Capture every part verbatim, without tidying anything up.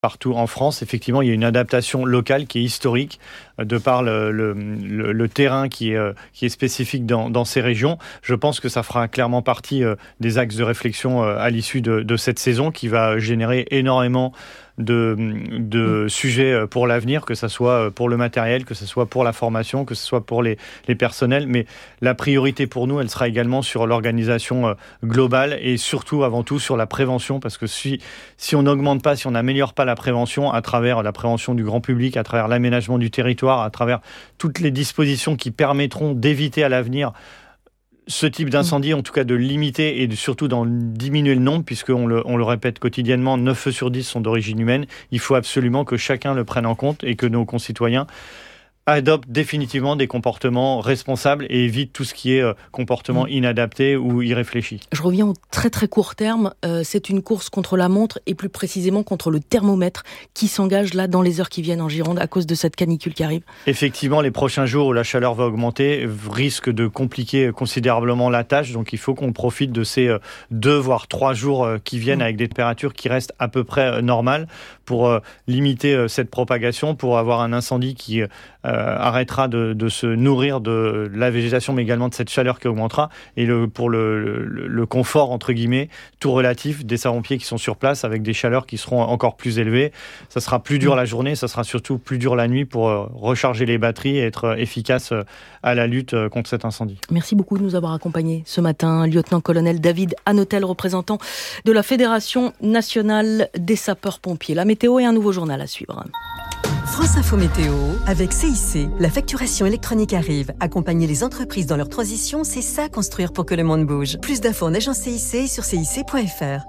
Partout en France, effectivement, il y a une adaptation locale qui est historique de par le, le, le, le terrain qui est, qui est spécifique dans, dans ces régions. Je pense que ça fera clairement partie des axes de réflexion à l'issue de, de cette saison qui va générer énormément de, de sujets pour l'avenir, que ce soit pour le matériel, que ce soit pour la formation, que ce soit pour les, les personnels. Mais la priorité pour nous, elle sera également sur l'organisation globale et surtout, avant tout, sur la prévention. Parce que si, si on n'augmente pas, si on n'améliore pas la prévention à travers la prévention du grand public, à travers l'aménagement du territoire, à travers toutes les dispositions qui permettront d'éviter à l'avenir ce type d'incendie, en tout cas de limiter et de, surtout d'en diminuer le nombre, puisqu'on le, on le répète quotidiennement, neuf feux sur dix sont d'origine humaine. Il faut absolument que chacun le prenne en compte et que nos concitoyens adoptent définitivement des comportements responsables et évitent tout ce qui est euh, comportement inadapté ou irréfléchi. Je reviens au très très court terme. Euh, c'est une course contre la montre et plus précisément contre le thermomètre qui s'engage là dans les heures qui viennent en Gironde à cause de cette canicule qui arrive. Effectivement, les prochains jours où la chaleur va augmenter risquent de compliquer considérablement la tâche. Donc il faut qu'on profite de ces euh, deux voire trois jours euh, qui viennent mmh. avec des températures qui restent à peu près euh, normales pour euh, limiter euh, cette propagation, pour avoir un incendie qui euh, Euh, arrêtera de, de se nourrir de la végétation, mais également de cette chaleur qui augmentera. Et le, pour le, le, le confort, entre guillemets, tout relatif des sapeurs-pompiers qui sont sur place avec des chaleurs qui seront encore plus élevées. Ça sera plus dur la journée, ça sera surtout plus dur la nuit pour euh, recharger les batteries et être efficace euh, à la lutte euh, contre cet incendie. Merci beaucoup de nous avoir accompagnés ce matin. Lieutenant-colonel David Hanotel, représentant de la Fédération nationale des sapeurs-pompiers. La météo et un nouveau journal à suivre. France Info Météo, avec C I C, la facturation électronique arrive. Accompagner les entreprises dans leur transition, c'est ça construire pour que le monde bouge. Plus d'infos en agence C I C sur C I C point F R.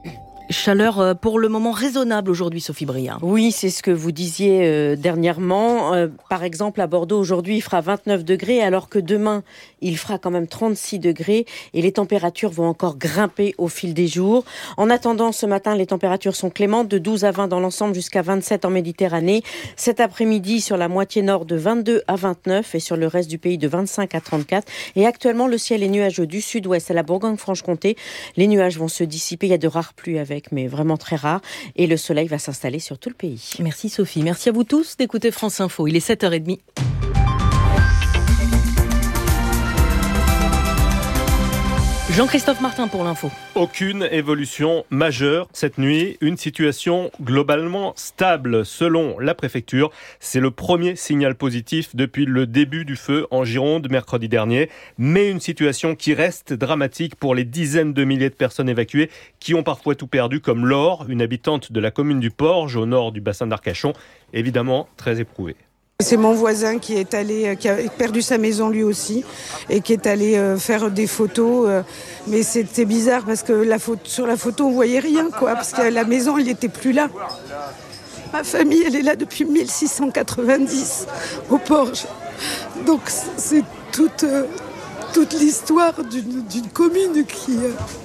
Chaleur pour le moment raisonnable aujourd'hui, Sophie Briard. Oui, c'est ce que vous disiez euh, dernièrement. Euh, par exemple, à Bordeaux, aujourd'hui, il fera vingt-neuf degrés, alors que demain, il fera quand même trente-six degrés et les températures vont encore grimper au fil des jours. En attendant, ce matin, les températures sont clémentes, de douze à vingt dans l'ensemble jusqu'à vingt-sept en Méditerranée. Cet après-midi, sur la moitié nord, de vingt-deux à vingt-neuf et sur le reste du pays, de vingt-cinq à trente-quatre. Et actuellement, le ciel est nuageux du sud-ouest à la Bourgogne-Franche-Comté. Les nuages vont se dissiper, il y a de rares pluies avec mais vraiment très rare, et le soleil va s'installer sur tout le pays. Merci Sophie, merci à vous tous d'écouter France Info, il est sept heures trente. Jean-Christophe Martin pour l'info. Aucune évolution majeure cette nuit, une situation globalement stable selon la préfecture. C'est le premier signal positif depuis le début du feu en Gironde mercredi dernier, mais une situation qui reste dramatique pour les dizaines de milliers de personnes évacuées qui ont parfois tout perdu, comme Laure, une habitante de la commune du Porge au nord du bassin d'Arcachon, évidemment très éprouvée. C'est mon voisin qui est allé, qui a perdu sa maison lui aussi et qui est allé faire des photos. Mais c'était bizarre parce que la photo, sur la photo on voyait rien, quoi, parce que la maison elle n'était plus là. Ma famille elle est là depuis mille six cent quatre-vingt-dix au Porge. Donc c'est toute, toute l'histoire d'une, d'une commune qui...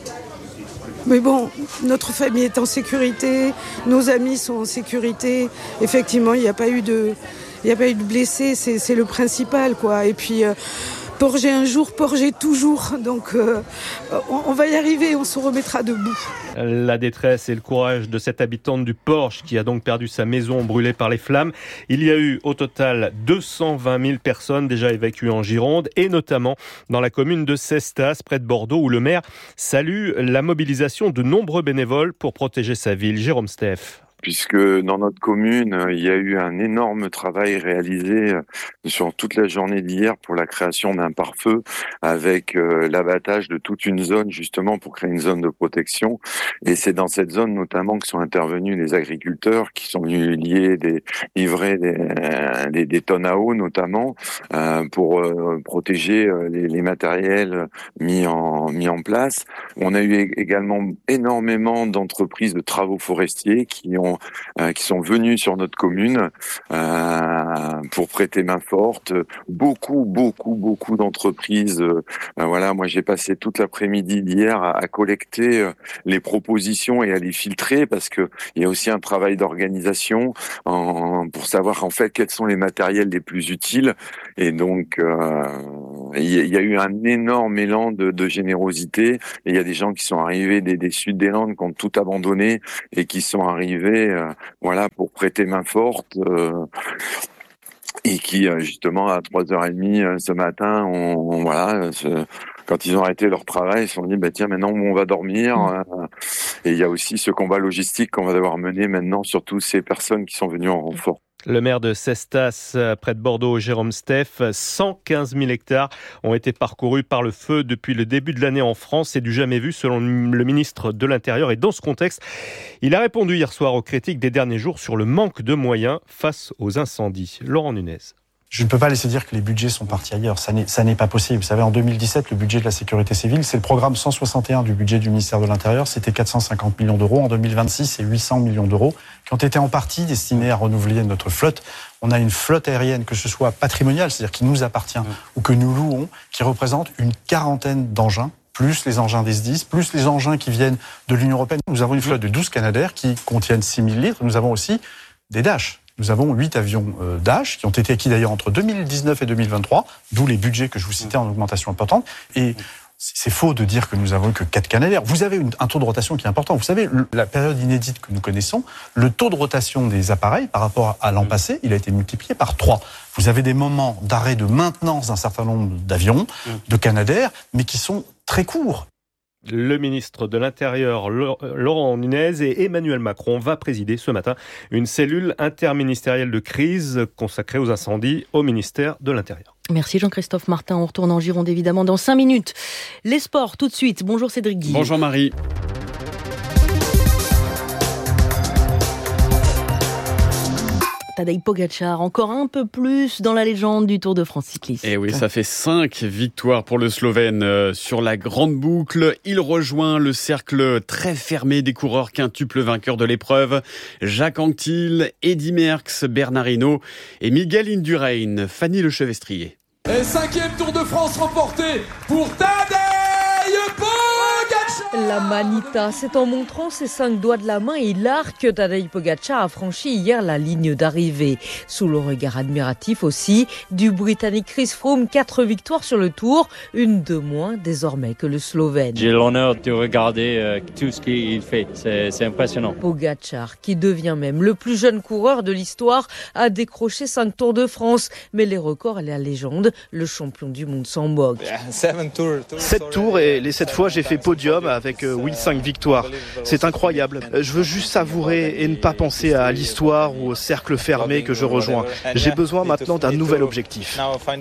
Mais bon, notre famille est en sécurité, nos amis sont en sécurité. Effectivement, il n'y a pas eu de... Il n'y a pas eu de blessés, c'est, c'est le principal, quoi. Et puis, euh, Porger un jour, Porger toujours. Donc, euh, on, on va y arriver, on se remettra debout. La détresse et le courage de cette habitante du Porge qui a donc perdu sa maison brûlée par les flammes. Il y a eu au total deux cent vingt mille personnes déjà évacuées en Gironde et notamment dans la commune de Cestas, près de Bordeaux, où le maire salue la mobilisation de nombreux bénévoles pour protéger sa ville. Jérôme Steff. Puisque dans notre commune, il y a eu un énorme travail réalisé sur toute la journée d'hier pour la création d'un pare-feu avec l'abattage de toute une zone justement pour créer une zone de protection. Et c'est dans cette zone notamment que sont intervenus les agriculteurs qui sont venus lier des livrer des, des, des tonnes à eau notamment euh, pour euh, protéger les, les matériels mis en mis en place. On a eu également énormément d'entreprises de travaux forestiers qui ont Euh, qui sont venus sur notre commune euh, pour prêter main forte. Beaucoup, beaucoup, beaucoup d'entreprises. Euh, voilà, moi j'ai passé toute l'après-midi d'hier à, à collecter euh, les propositions et à les filtrer parce que il y a aussi un travail d'organisation en, pour savoir en fait quels sont les matériels les plus utiles. Et donc, euh, il y a eu un énorme élan de, de générosité. Et il y a des gens qui sont arrivés des, des Sud des Landes, qui ont tout abandonné et qui sont arrivés, euh, voilà, pour prêter main forte. Euh, et qui, justement, à trois heures trente ce matin, on, on voilà, ce, quand ils ont arrêté leur travail, ils se sont dit, bah tiens, maintenant on va dormir. Mmh. Et il y a aussi ce combat logistique qu'on va devoir mener maintenant sur toutes ces personnes qui sont venues en renfort. Le maire de Cestas, près de Bordeaux, Jérôme Steff, cent quinze mille hectares ont été parcourus par le feu depuis le début de l'année en France. C'est du jamais vu selon le ministre de l'Intérieur. Et dans ce contexte, il a répondu hier soir aux critiques des derniers jours sur le manque de moyens face aux incendies. Laurent Nunez. Je ne peux pas laisser dire que les budgets sont partis ailleurs. Ça n'est, ça n'est pas possible. Vous savez, en deux mille dix-sept, le budget de la sécurité civile, c'est le programme cent soixante et un du budget du ministère de l'Intérieur. C'était quatre cent cinquante millions d'euros. En deux mille vingt-six, c'est huit cents millions d'euros qui ont été en partie destinés à renouveler notre flotte. On a une flotte aérienne, que ce soit patrimoniale, c'est-à-dire qui nous appartient, mmh. ou que nous louons, qui représente une quarantaine d'engins, plus les engins des S D I S, plus les engins qui viennent de l'Union européenne. Nous avons une flotte de douze Canadair qui contiennent six mille litres. Nous avons aussi des Dash. Nous avons huit avions euh, Dash qui ont été acquis d'ailleurs entre deux mille dix-neuf et deux mille vingt-trois, d'où les budgets que je vous citais en augmentation importante. Et c'est faux de dire que nous avons que quatre Canadair. Vous avez une, un taux de rotation qui est important. Vous savez, le, la période inédite que nous connaissons, le taux de rotation des appareils par rapport à l'an passé, il a été multiplié par trois. Vous avez des moments d'arrêt de maintenance d'un certain nombre d'avions, de Canadair, mais qui sont très courts. Le ministre de l'Intérieur, Laurent Nunez, et Emmanuel Macron va présider ce matin une cellule interministérielle de crise consacrée aux incendies au ministère de l'Intérieur. Merci Jean-Christophe Martin. On retourne en Gironde évidemment dans cinq minutes. Les sports tout de suite. Bonjour Cédric Guy. Bonjour Marie. Tadej Pogačar, encore un peu plus dans la légende du Tour de France cycliste. Et oui, ça fait cinq victoires pour le Slovène sur la grande boucle. Il rejoint le cercle très fermé des coureurs quintuples vainqueurs de l'épreuve. Jacques Anquetil, Eddy Merckx, Bernard Hinault et Miguel Indurain. Fanny Lechevestrier. Et cinquième Tour de France remporté pour Tadej Pogačar. La Manita, c'est en montrant ses cinq doigts de la main et l'art que Tadej Pogačar a franchi hier la ligne d'arrivée. Sous le regard admiratif aussi du Britannique Chris Froome, quatre victoires sur le Tour, une de moins désormais que le Slovène. J'ai l'honneur de regarder euh, tout ce qu'il fait, c'est, c'est impressionnant. Pogačar, qui devient même le plus jeune coureur de l'histoire, a décroché cinq Tours de France, mais les records et la légende, le champion du monde s'en moque. Sept tours et les sept fois j'ai fait podium avec euh, oui cinq victoires. C'est incroyable. Je veux juste savourer et ne pas penser à l'histoire ou au cercle fermé que je rejoins. J'ai besoin maintenant d'un nouvel objectif.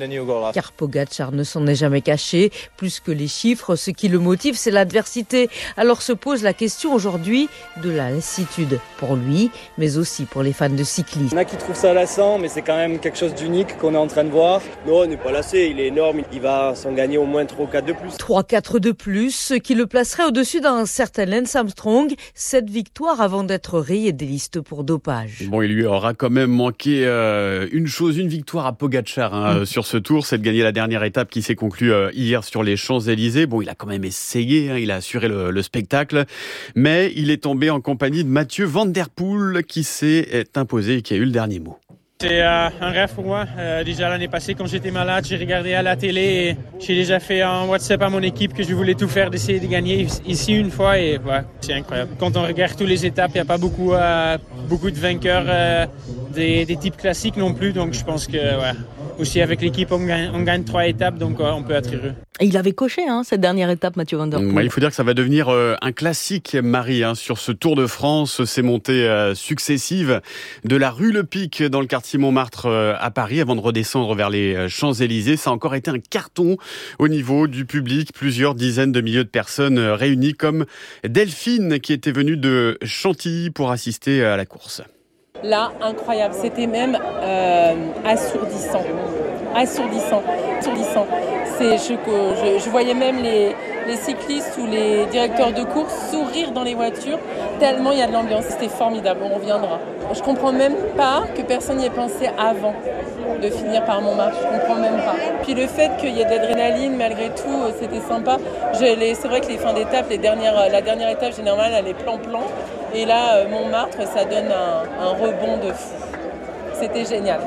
Car Pogačar ne s'en est jamais caché. Plus que les chiffres, ce qui le motive, c'est l'adversité. Alors se pose la question aujourd'hui de la lassitude pour lui, mais aussi pour les fans de cyclisme. Il y en a qui trouvent ça lassant, mais c'est quand même quelque chose d'unique qu'on est en train de voir. Non, on n'est pas lassé, il est énorme. Il va s'en gagner au moins trois ou quatre de plus. trois quatre de plus, ce qui le placerait au-dessus d'un certain Lance Armstrong. Cette victoire avant d'être rayé des listes pour dopage. Bon, il lui aura quand même manqué euh, une chose, une victoire à Pogačar hein, mmh. sur ce tour, c'est de gagner la dernière étape qui s'est conclue euh, hier sur les Champs-Élysées. Bon, il a quand même essayé, hein, il a assuré le, le spectacle, mais il est tombé en compagnie de Mathieu Van Der Poel qui s'est imposé et qui a eu le dernier mot. C'est euh, un rêve pour moi. Euh, déjà l'année passée, quand j'étais malade, j'ai regardé à la télé et j'ai déjà fait un WhatsApp à mon équipe que je voulais tout faire d'essayer de gagner ici une fois et ouais, c'est incroyable. Quand on regarde toutes les étapes, il n'y a pas beaucoup, euh, beaucoup de vainqueurs euh, des, des types classiques non plus, donc je pense que ouais, aussi avec l'équipe, on gagne, on gagne trois étapes, donc ouais, on peut être heureux. Et il avait coché hein, cette dernière étape, Mathieu Van Der Poel. Ouais, il faut dire que ça va devenir euh, un classique, Marie, hein, sur ce Tour de France, ces montées euh, successives de la rue Le Pic dans le quartier Montmartre euh, à Paris, avant de redescendre vers les euh, Champs-Élysées. Ça a encore été un carton au niveau du public, plusieurs dizaines de milliers de personnes euh, réunies, comme Delphine qui était venue de Chantilly pour assister à la course. Là, incroyable, c'était même euh, assourdissant, assourdissant, assourdissant. C'est, je, je, je voyais même les, les cyclistes ou les directeurs de course sourire dans les voitures, tellement il y a de l'ambiance, c'était formidable, on reviendra. Je comprends même pas que personne n'y ait pensé avant de finir par Montmartre, je comprends même pas. Puis le fait qu'il y ait de l'adrénaline, malgré tout, c'était sympa. Je, les, c'est vrai que les fins d'étape, les dernières, la dernière étape généralement, elle est plan-plan. Et là, Montmartre, ça donne un, un rebond de fou. C'était génial.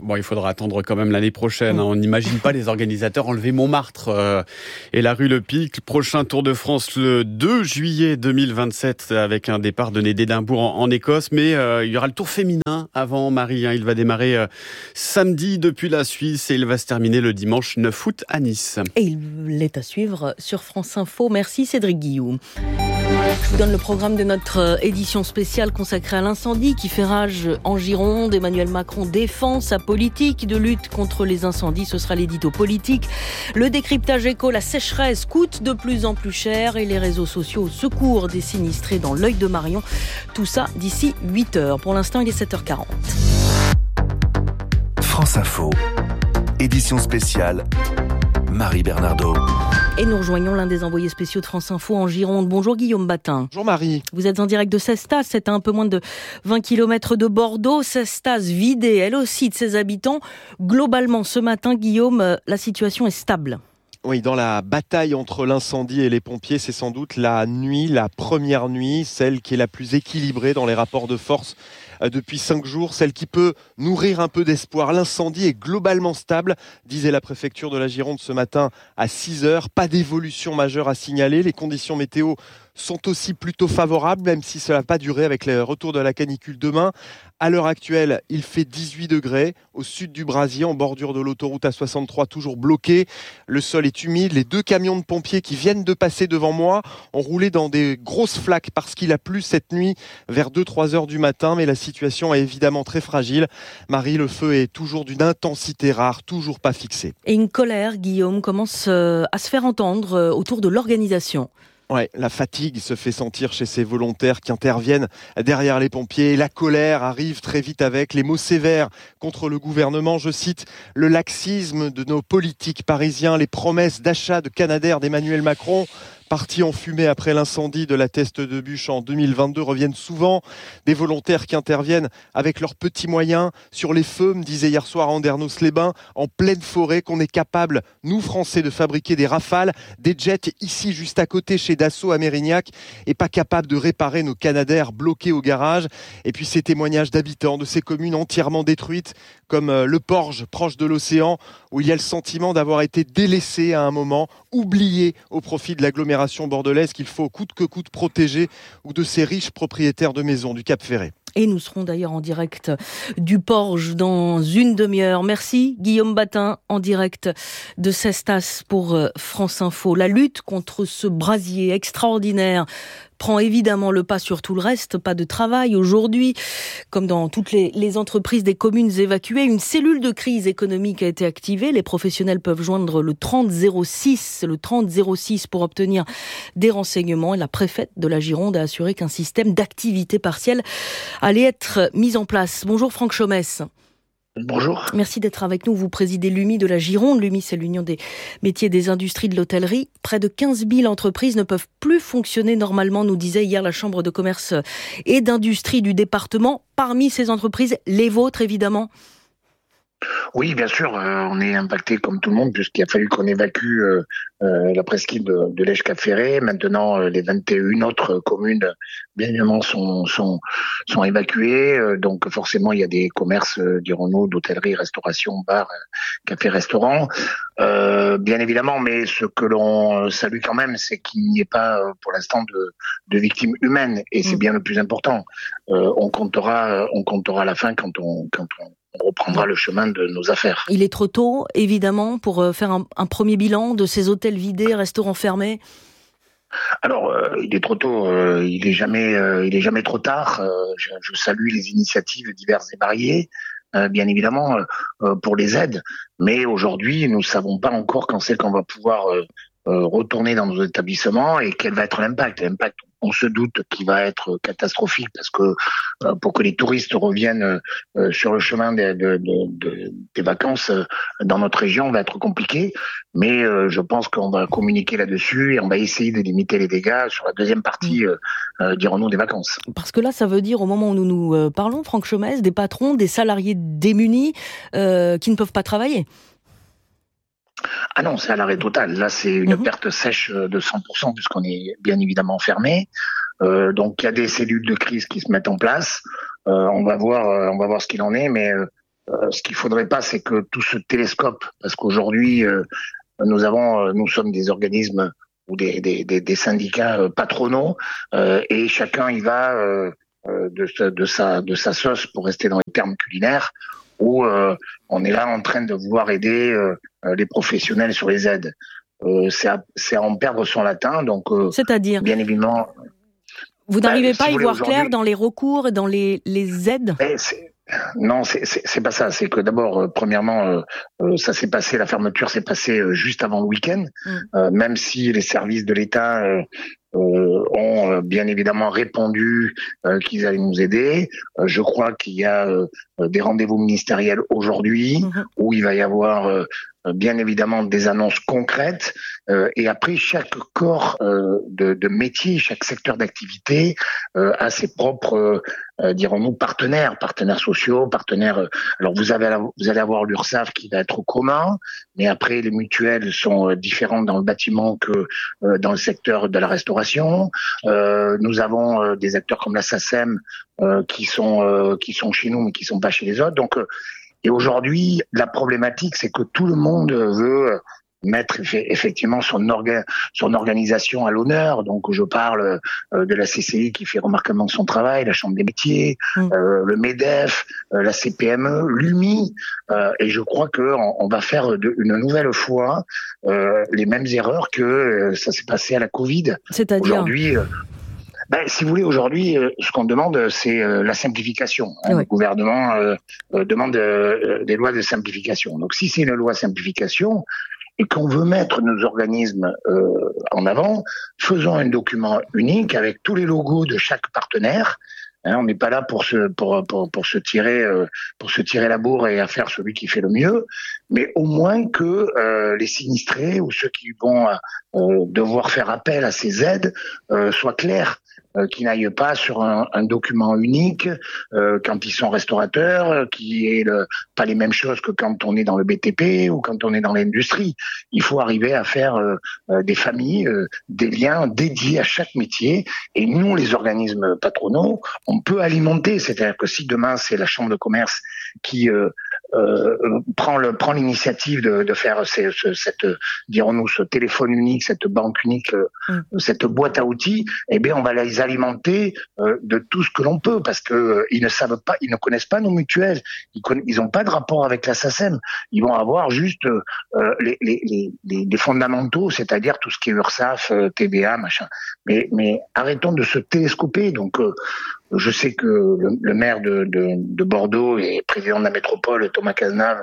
Bon, il faudra attendre quand même l'année prochaine. Hein. On n'imagine pas les organisateurs enlever Montmartre euh, et la rue Le Pic. Prochain Tour de France le deux juillet deux mille vingt-sept avec un départ donné d'Édimbourg en, en Écosse. Mais euh, il y aura le Tour féminin avant, Marie. Hein. Il va démarrer euh, samedi depuis la Suisse et il va se terminer le dimanche neuf août à Nice. Et il est à suivre sur France Info. Merci Cédric Guillou. Je vous donne le programme de notre édition spéciale consacrée à l'incendie qui fait rage en Gironde. Emmanuel Macron défend sa politique de lutte contre les incendies. Ce sera l'édito politique. Le décryptage éco, la sécheresse coûte de plus en plus cher et les réseaux sociaux au secours des sinistrés dans l'œil de Marion. Tout ça d'ici huit heures. Pour l'instant, il est sept heures quarante. France Info, édition spéciale, Marie Bernardo. Et nous rejoignons l'un des envoyés spéciaux de France Info en Gironde. Bonjour Guillaume Batin. Bonjour Marie. Vous êtes en direct de Cestas, c'est à un peu moins de vingt kilomètres de Bordeaux. Cestas vidée, elle aussi, de ses habitants. Globalement, ce matin, Guillaume, la situation est stable. Oui, dans la bataille entre l'incendie et les pompiers, c'est sans doute la nuit, la première nuit, celle qui est la plus équilibrée dans les rapports de force depuis cinq jours, celle qui peut nourrir un peu d'espoir. L'incendie est globalement stable, disait la préfecture de la Gironde ce matin à six heures. Pas d'évolution majeure à signaler. Les conditions météo sont aussi plutôt favorables, même si cela n'a pas duré avec le retour de la canicule demain. À l'heure actuelle, il fait dix-huit degrés au sud du Brasier, en bordure de l'autoroute A soixante-trois, toujours bloqué. Le sol est humide. Les deux camions de pompiers qui viennent de passer devant moi ont roulé dans des grosses flaques parce qu'il a plu cette nuit vers deux à trois heures du matin. Mais la situation est évidemment très fragile. Marie, le feu est toujours d'une intensité rare, toujours pas fixée. Et une colère, Guillaume, commence à se faire entendre autour de l'organisation. Ouais, la fatigue se fait sentir chez ces volontaires qui interviennent derrière les pompiers. La colère arrive très vite avec les mots sévères contre le gouvernement. Je cite le laxisme de nos politiques parisiens, les promesses d'achat de Canadair d'Emmanuel Macron. Partis en fumée après l'incendie de la Teste de Bûche en deux mille vingt-deux, reviennent souvent. Des volontaires qui interviennent avec leurs petits moyens sur les feux, me disait hier soir Andernos-les-Bains, en pleine forêt, qu'on est capable, nous Français, de fabriquer des Rafales, des jets ici juste à côté chez Dassault à Mérignac, et pas capable de réparer nos Canadair bloqués au garage. Et puis ces témoignages d'habitants de ces communes entièrement détruites, comme le Porge, proche de l'océan, où il y a le sentiment d'avoir été délaissé à un moment, oublié au profit de l'agglomération bordelaise qu'il faut coûte que coûte protéger, ou de ces riches propriétaires de maisons du Cap Ferret. Et nous serons d'ailleurs en direct du Porge dans une demi-heure. Merci Guillaume Batin, en direct de Cestas pour France Info. La lutte contre ce brasier extraordinaire prend évidemment le pas sur tout le reste. Pas de travail aujourd'hui. Comme dans toutes les, les entreprises des communes évacuées, une cellule de crise économique a été activée. Les professionnels peuvent joindre le trente zéro six, le trente zéro six pour obtenir des renseignements. Et la préfète de la Gironde a assuré qu'un système d'activité partielle allait être mis en place. Bonjour Franck Chomès. Bonjour. Merci d'être avec nous. Vous présidez l'U M I de la Gironde. L'U M I, c'est l'Union des métiers et des industries de l'hôtellerie. Près de quinze mille entreprises ne peuvent plus fonctionner normalement, nous disait hier la Chambre de commerce et d'industrie du département. Parmi ces entreprises, les vôtres, évidemment. Oui, bien sûr, euh, on est impacté comme tout le monde puisqu'il a fallu qu'on évacue euh, euh, la presqu'île de, de l'Èche-Cap Ferret. Maintenant, euh, les vingt et une autres communes, bien évidemment, sont sont sont évacuées. Euh, donc, forcément, il y a des commerces, euh, dirons-nous, d'hôtellerie, restauration, bar, euh, café-restaurant. Euh, bien évidemment, mais ce que l'on salue quand même, c'est qu'il n'y ait pas, euh, pour l'instant, de, de victimes humaines, et c'est bien le plus important. Euh, on comptera, on comptera à la fin quand on quand on On reprendra le chemin de nos affaires. Il est trop tôt, évidemment, pour faire un, un premier bilan de ces hôtels vidés, restaurants fermés. Alors, euh, il est trop tôt. Euh, il est jamais, euh, il est jamais trop tard. Euh, je, je salue les initiatives diverses et variées, euh, bien évidemment, euh, pour les aides. Mais aujourd'hui, nous ne savons pas encore quand c'est qu'on va pouvoir euh, euh, retourner dans nos établissements et quel va être l'impact. L'impact, on se doute qu'il va être catastrophique parce que euh, pour que les touristes reviennent euh, sur le chemin de, de, de, de, des vacances euh, dans notre région va être compliqué. Mais euh, je pense qu'on va communiquer là-dessus et on va essayer de limiter les dégâts sur la deuxième partie, euh, euh, dirons-nous, des vacances. Parce que là, ça veut dire, au moment où nous nous euh, parlons, Franck Chomès, des patrons, des salariés démunis euh, qui ne peuvent pas travailler. Ah non, c'est à l'arrêt total. Là, c'est une mmh. perte sèche de cent pour cent puisqu'on est bien évidemment fermé. Euh, donc, il y a des cellules de crise qui se mettent en place. Euh, on va voir, euh, on va voir ce qu'il en est, mais euh, euh, ce qu'il faudrait pas, c'est que tout se télescope, parce qu'aujourd'hui, euh, nous avons, nous sommes des organismes ou des, des, des, des syndicats patronaux, euh, et chacun y va euh, de, sa, de sa de sa sauce, pour rester dans les termes culinaires, où euh, on est là en train de vouloir aider euh, les professionnels sur les aides. Euh, c'est, à, c'est à en perdre son latin, donc euh, c'est-à-dire, bien évidemment. Vous n'arrivez bah, pas si à y voulez, voir clair dans les recours et dans les, les aides? c'est, Non, c'est, c'est, c'est pas ça. C'est que d'abord, euh, premièrement, euh, euh, ça s'est passé, la fermeture s'est passée euh, juste avant le week-end, mm. euh, même si les services de l'État euh, euh, ont euh, bien évidemment répondu euh, qu'ils allaient nous aider. Euh, je crois qu'il y a euh, des rendez-vous ministériels aujourd'hui mm-hmm. où il va y avoir euh, bien évidemment des annonces concrètes, euh, et après chaque corps euh, de, de métier, chaque secteur d'activité euh, a ses propres, euh, dirons-nous, partenaires, partenaires sociaux, partenaires. Euh, alors vous avez, vous allez avoir l'URSSAF qui va être commun, mais après les mutuelles sont euh, différentes dans le bâtiment que euh, dans le secteur de la restauration. Euh, nous avons euh, des acteurs comme la SACEM euh, qui sont euh, qui sont chez nous mais qui sont pas chez les autres. Donc euh, Et aujourd'hui, la problématique, c'est que tout le monde veut mettre effectivement son, orga, son organisation à l'honneur. Donc, je parle de la C C I qui fait remarquablement son travail, la Chambre des métiers, mmh. euh, le MEDEF, euh, la C P M E, l'U M I. Euh, et je crois qu'on on va faire de, une nouvelle fois euh, les mêmes erreurs que euh, ça s'est passé à la Covid. C'est-à-dire aujourd'hui. Euh, Ben, si vous voulez, aujourd'hui, euh, ce qu'on demande, c'est euh, la simplification. Hein. Oui. Le gouvernement euh, euh, demande euh, des lois de simplification. Donc, si c'est une loi simplification et qu'on veut mettre nos organismes euh, en avant, faisons un document unique avec tous les logos de chaque partenaire. Hein, on n'est pas là pour se pour pour pour se tirer euh, pour se tirer la bourre et à faire celui qui fait le mieux, mais au moins que euh, les sinistrés ou ceux qui vont euh, devoir faire appel à ces aides euh, soient clairs. Euh, qui n'aillent pas sur un, un document unique euh, quand ils sont restaurateurs, euh, qui est le, pas les mêmes choses que quand on est dans le B T P ou quand on est dans l'industrie. Il faut arriver à faire euh, euh, des familles, euh, des liens dédiés à chaque métier. Et nous, les organismes patronaux, on peut alimenter. C'est-à-dire que si demain c'est la Chambre de commerce qui euh, euh, prend le prend l'initiative de, de faire ces, ce, cette, dirons-nous, ce téléphone unique, cette banque unique, euh, mmh. cette boîte à outils, eh bien, on va les alimenter euh, de tout ce que l'on peut, parce que euh, ils ne savent pas, ils ne connaissent pas nos mutuelles, ils conna- ils ont pas de rapport avec la SACEM, ils vont avoir juste euh, les, les, les, les, les fondamentaux, c'est-à-dire tout ce qui est URSSAF, euh, T V A, machin. Mais, mais arrêtons de se télescoper. Donc, euh, je sais que le, le maire de, de, de Bordeaux et président de la métropole, Thomas Cazenave,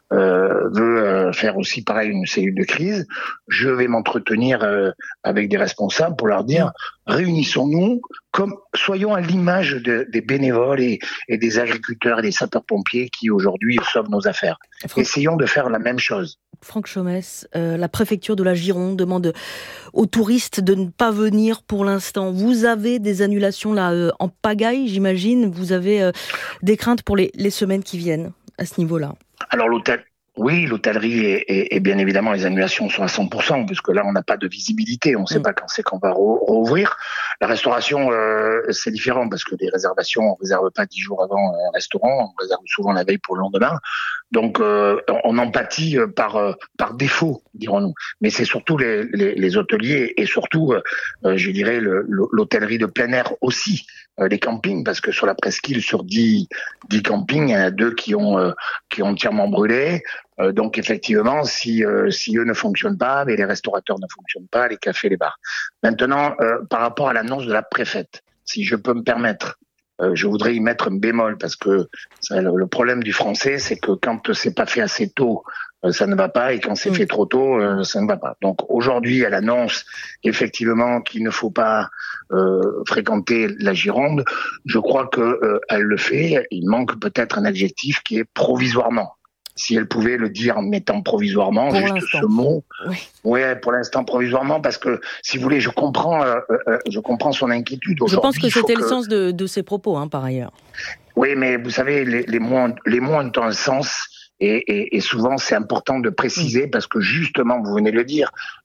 euh, veut euh, faire aussi pareil une cellule de crise. Je vais m'entretenir euh, avec des responsables pour leur dire réunissons-nous, comme soyons à l'image de, des bénévoles et, et des agriculteurs et des sapeurs-pompiers qui aujourd'hui sauvent nos affaires. Franck... Essayons de faire la même chose. Franck Chomès, euh, la préfecture de la Gironde demande aux touristes de ne pas venir pour l'instant. Vous avez des annulations là euh, en pagaille, j'imagine. Vous avez euh, des craintes pour les, les semaines qui viennent à ce niveau-là. Alors l'hôtel, oui, l'hôtellerie et, et, et bien évidemment les annulations sont à cent pour cent puisque là on n'a pas de visibilité, on ne sait mmh. pas quand c'est qu'on va re- rouvrir. La restauration euh, c'est différent parce que les réservations on ne réserve pas dix jours avant un restaurant, on réserve souvent la veille pour le lendemain. Donc euh, on en pâtit par euh, par défaut, dirons-nous. Mais c'est surtout les, les, les hôteliers et surtout, euh, je dirais, le, l'hôtellerie de plein air aussi, euh, les campings, parce que sur la presqu'île, sur dix, dix campings, il y en a deux qui ont euh, qui ont entièrement brûlé. Euh, donc effectivement, si euh, si eux ne fonctionnent pas, mais les restaurateurs ne fonctionnent pas, les cafés, les bars. Maintenant, euh, par rapport à l'annonce de la préfète, si je peux me permettre. Euh, je voudrais y mettre un bémol parce que ça, le, le problème du français, c'est que quand c'est pas fait assez tôt, euh, ça ne va pas, et quand c'est mmh. fait trop tôt, euh, ça ne va pas. Donc aujourd'hui, elle annonce effectivement qu'il ne faut pas euh, fréquenter la Gironde. Je crois que euh, elle le fait. Il manque peut-être un adjectif qui est provisoirement. Si elle pouvait le dire en mettant provisoirement, pour juste l'instant. Ce mot. Oui. Ouais, pour l'instant provisoirement, parce que si vous voulez, je comprends, euh, euh, je comprends son inquiétude. Aujourd'hui, je pense que c'était que... le sens de, de ses propos, hein, par ailleurs. Oui, mais vous savez, les, les mots, les mots ont un sens. Et, et, et souvent, c'est important de préciser mmh. parce que justement, vous venez de le dire,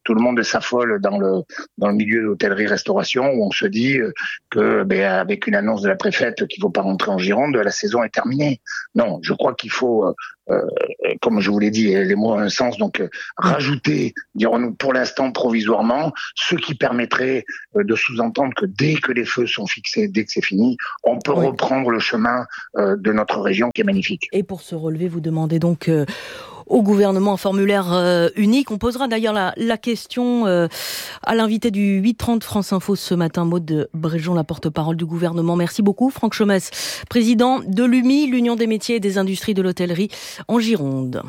tout le monde s'affole dans le dans le milieu de l'hôtellerie-restauration où on se dit que, ben, avec une annonce de la préfète qu'il ne faut pas rentrer en Gironde, la saison est terminée. Non, je crois qu'il faut, euh, comme je vous l'ai dit, les mots ont un sens, donc euh, rajouter, dirons-nous pour l'instant provisoirement, ce qui permettrait euh, de sous-entendre que dès que les feux sont fixés, dès que c'est fini, on peut oui. reprendre le chemin euh, de notre région qui est magnifique. Et pour se relever, vous demandez donc euh, au gouvernement un formulaire euh, unique. On posera d'ailleurs la, la question euh, à l'invité du huit trente France Info ce matin, Maud Bréjon, la porte-parole du gouvernement. Merci beaucoup. Franck Chomès, président de l'U M I, l'Union des métiers et des industries de l'hôtellerie en Gironde.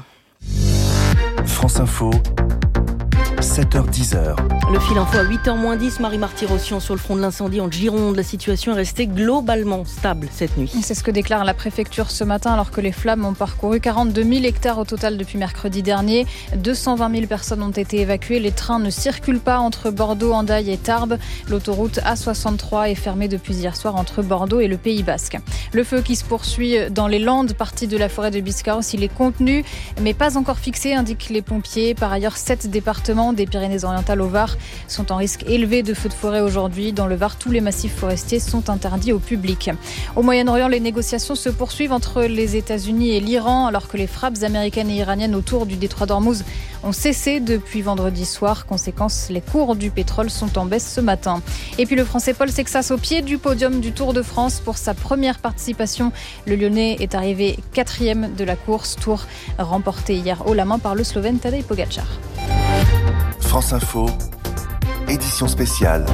France Info, sept heures dix. Le fil info à huit heures moins dix, Marie Marty-Rossian sur le front de l'incendie en Gironde. La situation est restée globalement stable cette nuit. C'est ce que déclare la préfecture ce matin alors que les flammes ont parcouru quarante-deux mille hectares au total depuis mercredi dernier. deux cent vingt mille personnes ont été évacuées. Les trains ne circulent pas entre Bordeaux, Hendaye et Tarbes. L'autoroute A soixante-trois est fermée depuis hier soir entre Bordeaux et le Pays Basque. Le feu qui se poursuit dans les Landes, partie de la forêt de Biscarrosse, il est contenu mais pas encore fixé, indiquent les pompiers. Par ailleurs, sept départements des Pyrénées-Orientales au Var sont en risque élevé de feux de forêt aujourd'hui. Dans le Var, tous les massifs forestiers sont interdits au public. Au Moyen-Orient, les négociations se poursuivent entre les États-Unis et l'Iran, alors que les frappes américaines et iraniennes autour du détroit d'Ormuz ont cessé depuis vendredi soir. Conséquence, les cours du pétrole sont en baisse ce matin. Et puis le Français Paul Sexas au pied du podium du Tour de France pour sa première participation. Le Lyonnais est arrivé quatrième de la course, tour remporté hier haut la main par le Slovène Tadej Pogačar. France Info, édition spéciale.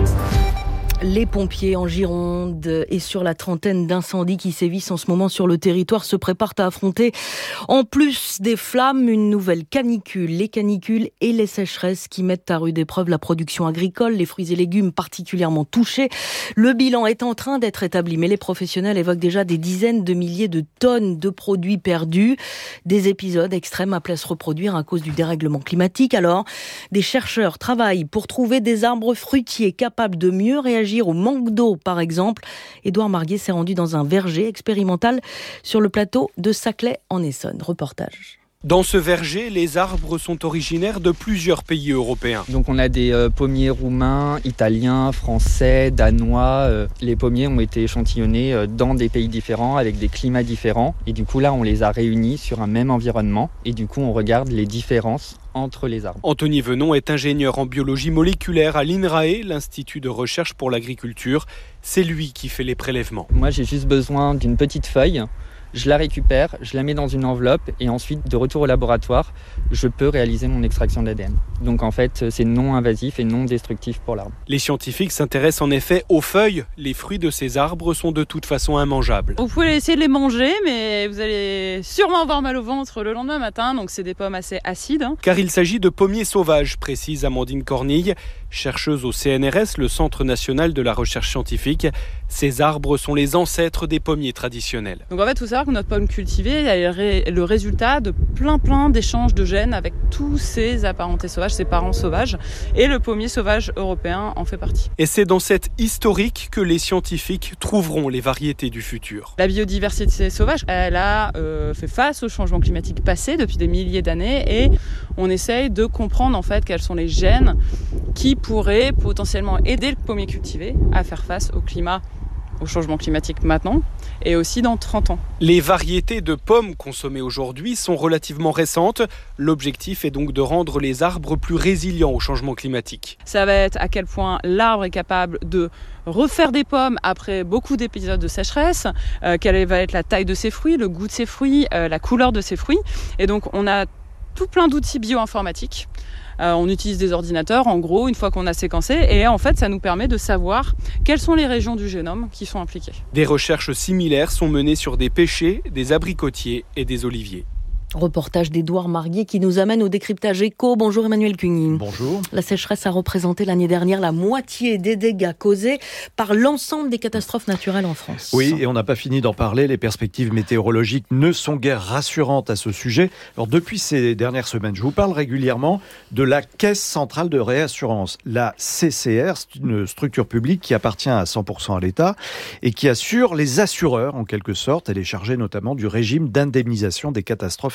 Les pompiers en Gironde et sur la trentaine d'incendies qui sévissent en ce moment sur le territoire se préparent à affronter, en plus des flammes, une nouvelle canicule. Les canicules et les sécheresses qui mettent à rude épreuve la production agricole, les fruits et légumes particulièrement touchés. Le bilan est en train d'être établi, mais les professionnels évoquent déjà des dizaines de milliers de tonnes de produits perdus. Des épisodes extrêmes appelés à se reproduire à cause du dérèglement climatique. Alors, des chercheurs travaillent pour trouver des arbres fruitiers capables de mieux réagir au manque d'eau, par exemple. Édouard Marguet s'est rendu dans un verger expérimental sur le plateau de Saclay en Essonne. Reportage. Dans ce verger, les arbres sont originaires de plusieurs pays européens. Donc on a des euh, pommiers roumains, italiens, français, danois. Euh, les pommiers ont été échantillonnés euh, dans des pays différents, avec des climats différents. Et du coup là, on les a réunis sur un même environnement. Et du coup, on regarde les différences entre les arbres. Anthony Venon est ingénieur en biologie moléculaire à l'I N R A E, l'Institut de recherche pour l'agriculture. C'est lui qui fait les prélèvements. Moi, j'ai juste besoin d'une petite feuille. Je la récupère, je la mets dans une enveloppe et ensuite, de retour au laboratoire, je peux réaliser mon extraction d'A D N. Donc en fait, c'est non invasif et non destructif pour l'arbre. Les scientifiques s'intéressent en effet aux feuilles. Les fruits de ces arbres sont de toute façon immangeables. Vous pouvez essayer de les manger, mais vous allez sûrement avoir mal au ventre le lendemain matin, donc c'est des pommes assez acides. Hein. Car il s'agit de pommiers sauvages, précise Amandine Cornille, chercheuse au C N R S, le Centre national de la recherche scientifique. Ces arbres sont les ancêtres des pommiers traditionnels. Donc en fait, tout ça, que notre pomme cultivée est le résultat de plein plein d'échanges de gènes avec tous ces apparentés sauvages, ces parents sauvages, et le pommier sauvage européen en fait partie. Et c'est dans cette historique que les scientifiques trouveront les variétés du futur. La biodiversité sauvage, elle a euh, fait face au changement climatique passé depuis des milliers d'années, et on essaye de comprendre en fait quels sont les gènes qui pourraient potentiellement aider le pommier cultivé à faire face au climat, au changement climatique maintenant et aussi dans trente ans. Les variétés de pommes consommées aujourd'hui sont relativement récentes. L'objectif est donc de rendre les arbres plus résilients au changement climatique. Ça va être à quel point l'arbre est capable de refaire des pommes après beaucoup d'épisodes de sécheresse, euh, quelle va être la taille de ses fruits, le goût de ses fruits, euh, la couleur de ses fruits. Et donc on a tout plein d'outils bioinformatiques. Euh, on utilise des ordinateurs, en gros, une fois qu'on a séquencé, et en fait, ça nous permet de savoir quelles sont les régions du génome qui sont impliquées. Des recherches similaires sont menées sur des pêchers, des abricotiers et des oliviers. Reportage d'Édouard Marguet qui nous amène au décryptage éco. Bonjour Emmanuel Cuny. Bonjour. La sécheresse a représenté l'année dernière la moitié des dégâts causés par l'ensemble des catastrophes naturelles en France. Oui, et on n'a pas fini d'en parler. Les perspectives météorologiques ne sont guère rassurantes à ce sujet. Alors depuis ces dernières semaines, je vous parle régulièrement de la Caisse centrale de réassurance. La C C R, c'est une structure publique qui appartient à cent pour cent à l'État et qui assure les assureurs en quelque sorte. Elle est chargée notamment du régime d'indemnisation des catastrophes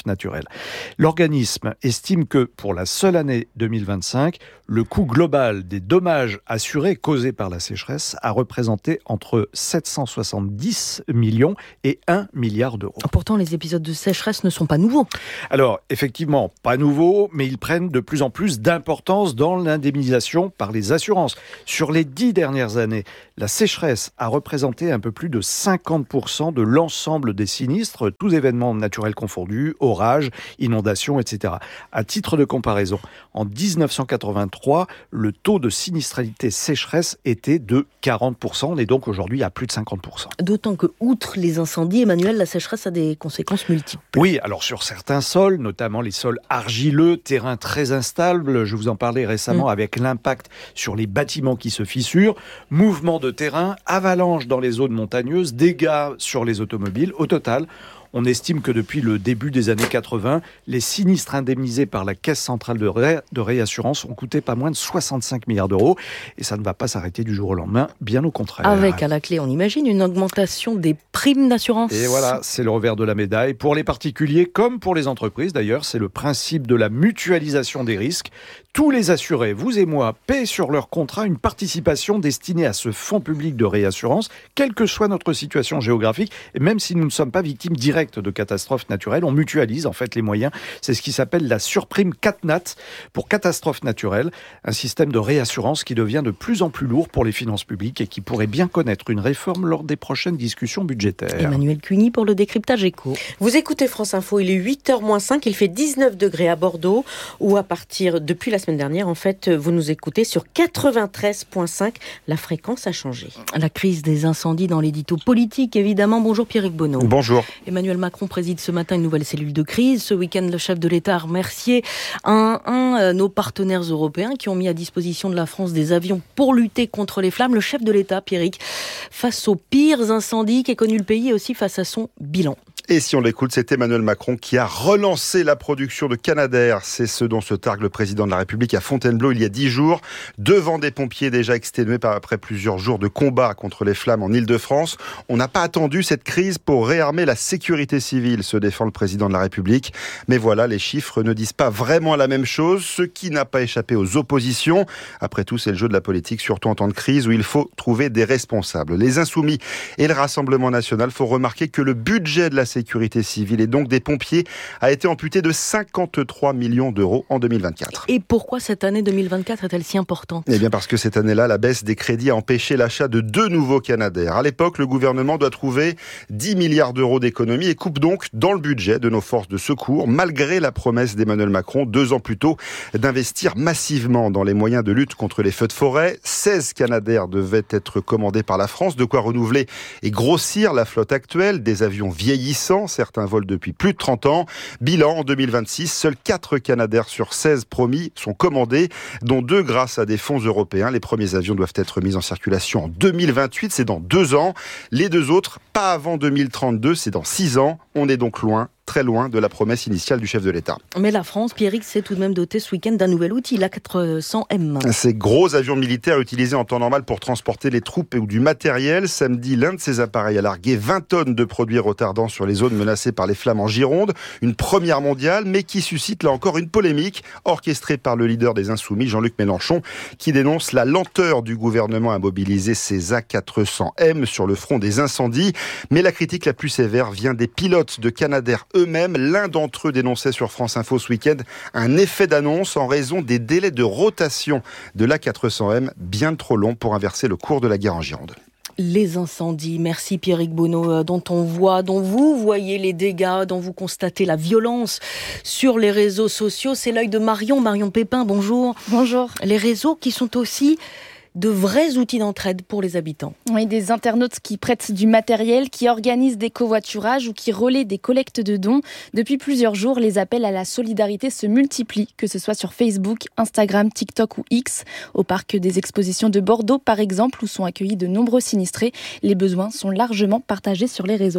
naturelle. L'organisme estime que pour la seule année deux mille vingt-cinq, le coût global des dommages assurés causés par la sécheresse a représenté entre sept cent soixante-dix millions et un milliard d'euros. Pourtant, les épisodes de sécheresse ne sont pas nouveaux. Alors, effectivement, pas nouveaux, mais ils prennent de plus en plus d'importance dans l'indemnisation par les assurances. Sur les dix dernières années, la sécheresse a représenté un peu plus de cinquante pour cent de l'ensemble des sinistres, tous événements naturels confondus, orages, inondations, et cetera. À titre de comparaison, en dix-neuf cent quatre-vingt-trois, le taux de sinistralité sécheresse était de quarante pour cent. On est donc aujourd'hui à plus de cinquante pour cent. D'autant que, outre les incendies, Emmanuel, la sécheresse a des conséquences multiples. Oui, alors sur certains sols, notamment les sols argileux, terrains très instables, je vous en parlais récemment mmh. avec l'impact sur les bâtiments qui se fissurent, mouvements de terrain, avalanches dans les zones montagneuses, dégâts sur les automobiles. Au total, on estime que depuis le début des années quatre-vingts, les sinistres indemnisés par la Caisse centrale de, ré... de réassurance ont coûté pas moins de soixante-cinq milliards d'euros. Et ça ne va pas s'arrêter du jour au lendemain, bien au contraire. Avec à la clé, on imagine, une augmentation des primes d'assurance. Et voilà, c'est le revers de la médaille. Pour les particuliers comme pour les entreprises, d'ailleurs, c'est le principe de la mutualisation des risques. Tous les assurés, vous et moi, paient sur leur contrat une participation destinée à ce fonds public de réassurance, quelle que soit notre situation géographique, et même si nous ne sommes pas victimes directes de catastrophes naturelles, on mutualise en fait les moyens. C'est ce qui s'appelle la surprime CatNat pour catastrophes naturelles, un système de réassurance qui devient de plus en plus lourd pour les finances publiques et qui pourrait bien connaître une réforme lors des prochaines discussions budgétaires. Emmanuel Cuny pour le décryptage éco. Vous écoutez France Info, il est huit heures moins cinq, il fait dix-neuf degrés à Bordeaux, où à partir, depuis la semaine dernière, en fait, vous nous écoutez sur quatre-vingt-treize virgule cinq. La fréquence a changé. La crise des incendies dans l'édito politique, évidemment. Bonjour Pierrick Bonneau. Bonjour. Emmanuel Macron préside ce matin une nouvelle cellule de crise. Ce week-end, le chef de l'État a remercié un, un euh, nos partenaires européens qui ont mis à disposition de la France des avions pour lutter contre les flammes. Le chef de l'État, Pierrick, face aux pires incendies qu'ait connu le pays et aussi face à son bilan. Et si on l'écoute, c'est Emmanuel Macron qui a relancé la production de Canadair. C'est ce dont se targue le président de la République à Fontainebleau il y a dix jours, devant des pompiers déjà exténués par après plusieurs jours de combat contre les flammes en Île-de-France. On n'a pas attendu cette crise pour réarmer la sécurité civile, se défend le président de la République. Mais voilà, les chiffres ne disent pas vraiment la même chose, ce qui n'a pas échappé aux oppositions. Après tout, c'est le jeu de la politique, surtout en temps de crise où il faut trouver des responsables. Les Insoumis et le Rassemblement National font remarquer que le budget de la sécurité civile et donc des pompiers a été amputé de cinquante-trois millions d'euros en deux mille vingt-quatre. Et pourquoi cette année deux mille vingt-quatre est-elle si importante ? Eh bien parce que cette année-là, la baisse des crédits a empêché l'achat de deux nouveaux Canadair. À l'époque, le gouvernement doit trouver dix milliards d'euros d'économies et coupe donc dans le budget de nos forces de secours, malgré la promesse d'Emmanuel Macron, deux ans plus tôt, d'investir massivement dans les moyens de lutte contre les feux de forêt. seize Canadair devaient être commandés par la France, de quoi renouveler et grossir la flotte actuelle, des avions vieillissants. Certains volent depuis plus de trente ans. Bilan, en deux mille vingt-six, seuls quatre Canadair sur seize promis sont commandés, dont deux grâce à des fonds européens. Les premiers avions doivent être mis en circulation en deux mille vingt-huit, c'est dans deux ans. Les deux autres, pas avant deux mille trente-deux, c'est dans six ans. On est donc loin, très loin de la promesse initiale du chef de l'État. Mais la France, Pierrick, s'est tout de même dotée ce week-end d'un nouvel outil, l'A quatre cents M. Ces gros avions militaires utilisés en temps normal pour transporter les troupes ou du matériel. Samedi, l'un de ces appareils a largué vingt tonnes de produits retardants sur les zones menacées par les flammes en Gironde. Une première mondiale, mais qui suscite là encore une polémique orchestrée par le leader des Insoumis, Jean-Luc Mélenchon, qui dénonce la lenteur du gouvernement à mobiliser ces A quatre cents M sur le front des incendies. Mais la critique la plus sévère vient des pilotes de Canadair eux-mêmes. L'un d'entre eux dénonçait sur France Info ce week-end un effet d'annonce en raison des délais de rotation de l'A quatre cents M bien trop longs pour inverser le cours de la guerre en Gironde. Les incendies, merci Pierrick Bonneau, dont on voit, dont vous voyez les dégâts, dont vous constatez la violence sur les réseaux sociaux. C'est l'œil de Marion, Marion Pépin, bonjour. Bonjour. Les réseaux qui sont aussi de vrais outils d'entraide pour les habitants. Oui, des internautes qui prêtent du matériel, qui organisent des covoiturages ou qui relaient des collectes de dons. Depuis plusieurs jours, les appels à la solidarité se multiplient, que ce soit sur Facebook, Instagram, TikTok ou X. Au parc des expositions de Bordeaux, par exemple, où sont accueillis de nombreux sinistrés, les besoins sont largement partagés sur les réseaux.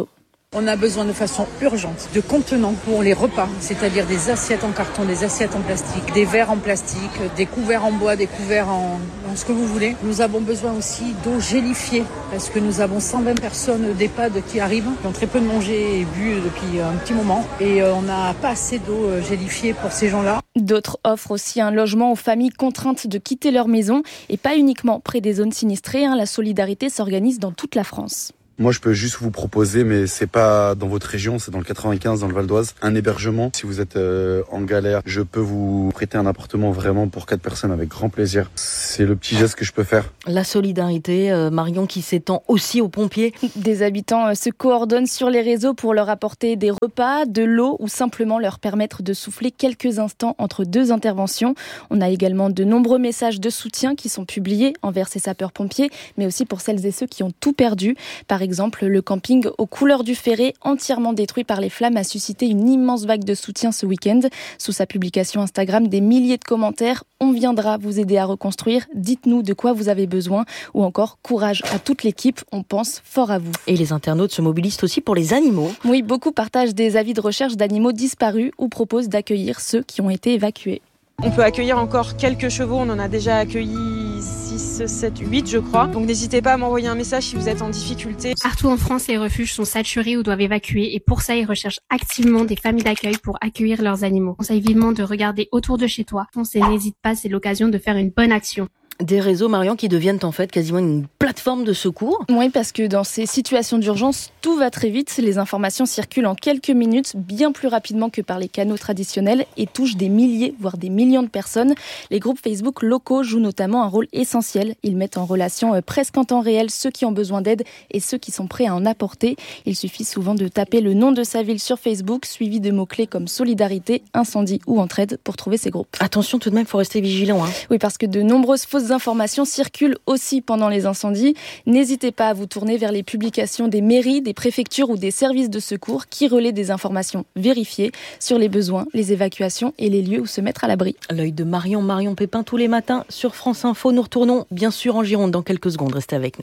On a besoin de façon urgente de contenants pour les repas, c'est-à-dire des assiettes en carton, des assiettes en plastique, des verres en plastique, des couverts en bois, des couverts en, en ce que vous voulez. Nous avons besoin aussi d'eau gélifiée parce que nous avons cent vingt personnes d'EHPAD qui arrivent, qui ont très peu mangé et bu depuis un petit moment et on n'a pas assez d'eau gélifiée pour ces gens-là. D'autres offrent aussi un logement aux familles contraintes de quitter leur maison et pas uniquement près des zones sinistrées. Hein, la solidarité s'organise dans toute la France. Moi, je peux juste vous proposer, mais c'est pas dans votre région, c'est dans le quatre-vingt-quinze, dans le Val d'Oise, un hébergement. Si vous êtes euh, en galère, je peux vous prêter un appartement vraiment pour quatre personnes avec grand plaisir. C'est le petit geste que je peux faire. La solidarité, euh, Marion, qui s'étend aussi aux pompiers. Des habitants euh, se coordonnent sur les réseaux pour leur apporter des repas, de l'eau ou simplement leur permettre de souffler quelques instants entre deux interventions. On a également de nombreux messages de soutien qui sont publiés envers ces sapeurs-pompiers, mais aussi pour celles et ceux qui ont tout perdu. Par exemple, exemple, le camping aux couleurs du Ferré, entièrement détruit par les flammes, a suscité une immense vague de soutien ce week-end. Sous sa publication Instagram, des milliers de commentaires. On viendra vous aider à reconstruire. Dites-nous de quoi vous avez besoin. Ou encore, courage à toute l'équipe. On pense fort à vous. Et les internautes se mobilisent aussi pour les animaux. Oui, beaucoup partagent des avis de recherche d'animaux disparus ou proposent d'accueillir ceux qui ont été évacués. On peut accueillir encore quelques chevaux, on en a déjà accueilli six, sept, huit je crois. Donc n'hésitez pas à m'envoyer un message si vous êtes en difficulté. Partout en France, les refuges sont saturés ou doivent évacuer et pour ça, ils recherchent activement des familles d'accueil pour accueillir leurs animaux. On conseille vivement de regarder autour de chez toi. Foncez, n'hésite pas, c'est l'occasion de faire une bonne action. Des réseaux, Marion, qui deviennent en fait quasiment une plateforme de secours. Oui, parce que dans ces situations d'urgence, tout va très vite. Les informations circulent en quelques minutes, bien plus rapidement que par les canaux traditionnels et touchent des milliers, voire des millions de personnes. Les groupes Facebook locaux jouent notamment un rôle essentiel. Ils mettent en relation presque en temps réel ceux qui ont besoin d'aide et ceux qui sont prêts à en apporter. Il suffit souvent de taper le nom de sa ville sur Facebook, suivi de mots-clés comme solidarité, incendie ou entraide pour trouver ces groupes. Attention tout de même, il faut rester vigilant. Hein. Oui, parce que de nombreuses fausses informations circulent aussi pendant les incendies. N'hésitez pas à vous tourner vers les publications des mairies, des préfectures ou des services de secours qui relaient des informations vérifiées sur les besoins, les évacuations et les lieux où se mettre à l'abri. L'œil de Marion, Marion Pépin tous les matins sur France Info. Nous retournons bien sûr en Gironde dans quelques secondes. Restez avec nous.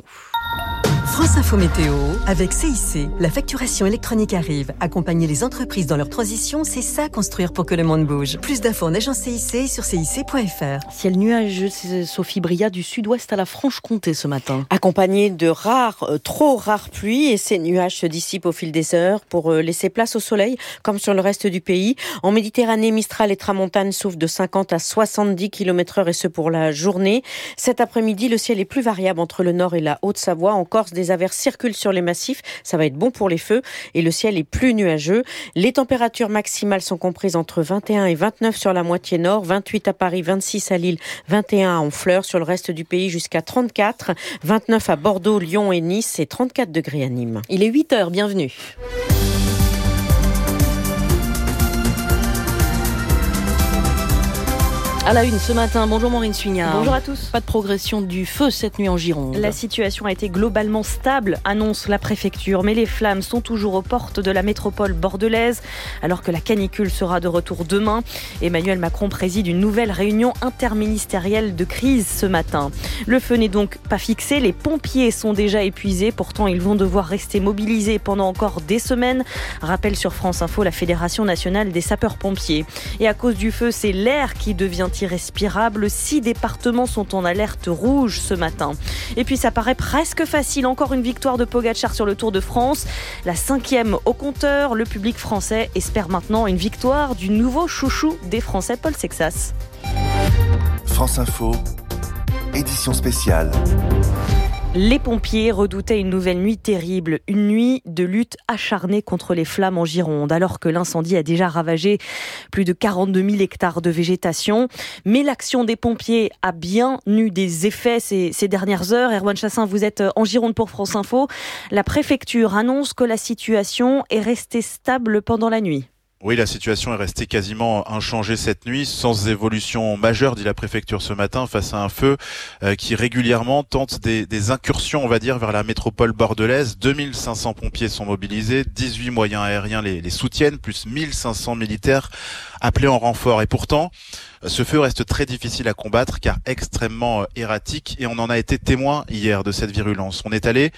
France Info Météo avec C I C. La facturation électronique arrive. Accompagner les entreprises dans leur transition, c'est ça construire pour que le monde bouge. Plus d'infos en agence C I C sur C I C point F R. Ciel nuageux, c'est Sophie Bria du sud-ouest à la Franche-Comté ce matin. Accompagné de rares, euh, trop rares pluies et ces nuages se dissipent au fil des heures pour euh, laisser place au soleil comme sur le reste du pays. En Méditerranée, Mistral et Tramontane soufflent de cinquante à soixante-dix kilomètres heure et ce pour la journée. Cet après-midi, le ciel est plus variable entre le nord et la Haute-Savoie. En Corse, des averses circulent sur les massifs. Ça va être bon pour les feux et le ciel est plus nuageux. Les températures maximales sont comprises entre vingt et un et vingt-neuf sur la moitié nord, vingt-huit à Paris, vingt-six à Lille, vingt et un à Honfleur. Sur le reste du pays jusqu'à trente-quatre, vingt-neuf à Bordeaux, Lyon et Nice et trente-quatre degrés à Nîmes. Il est huit heures, bienvenue. À la une ce matin, bonjour Maureen Suignard. Bonjour à tous. Pas de progression du feu cette nuit en Gironde. La situation a été globalement stable, annonce la préfecture, mais les flammes sont toujours aux portes de la métropole bordelaise, alors que la canicule sera de retour demain. Emmanuel Macron préside une nouvelle réunion interministérielle de crise ce matin. Le feu n'est donc pas fixé, les pompiers sont déjà épuisés, pourtant ils vont devoir rester mobilisés pendant encore des semaines. Rappelle sur France Info la Fédération nationale des sapeurs-pompiers. Et à cause du feu, c'est l'air qui devient irrespirable. Six départements sont en alerte rouge ce matin. Et puis ça paraît presque facile. Encore une victoire de Pogacar sur le Tour de France. La cinquième au compteur. Le public français espère maintenant une victoire du nouveau chouchou des Français, Paul Sexas. France Info, édition spéciale. Les pompiers redoutaient une nouvelle nuit terrible, une nuit de lutte acharnée contre les flammes en Gironde, alors que l'incendie a déjà ravagé plus de quarante-deux mille hectares de végétation. Mais l'action des pompiers a bien eu des effets ces, ces dernières heures. Erwan Chassin, vous êtes en Gironde pour France Info. La préfecture annonce que la situation est restée stable pendant la nuit. Oui, la situation est restée quasiment inchangée cette nuit, sans évolution majeure, dit la préfecture ce matin, face à un feu euh, qui régulièrement tente des, des incursions, on va dire, vers la métropole bordelaise. deux mille cinq cents pompiers sont mobilisés, dix-huit moyens aériens les, les soutiennent, plus mille cinq cents militaires appelés en renfort. Et pourtant, ce feu reste très difficile à combattre car extrêmement erratique et on en a été témoin hier de cette virulence. On est allé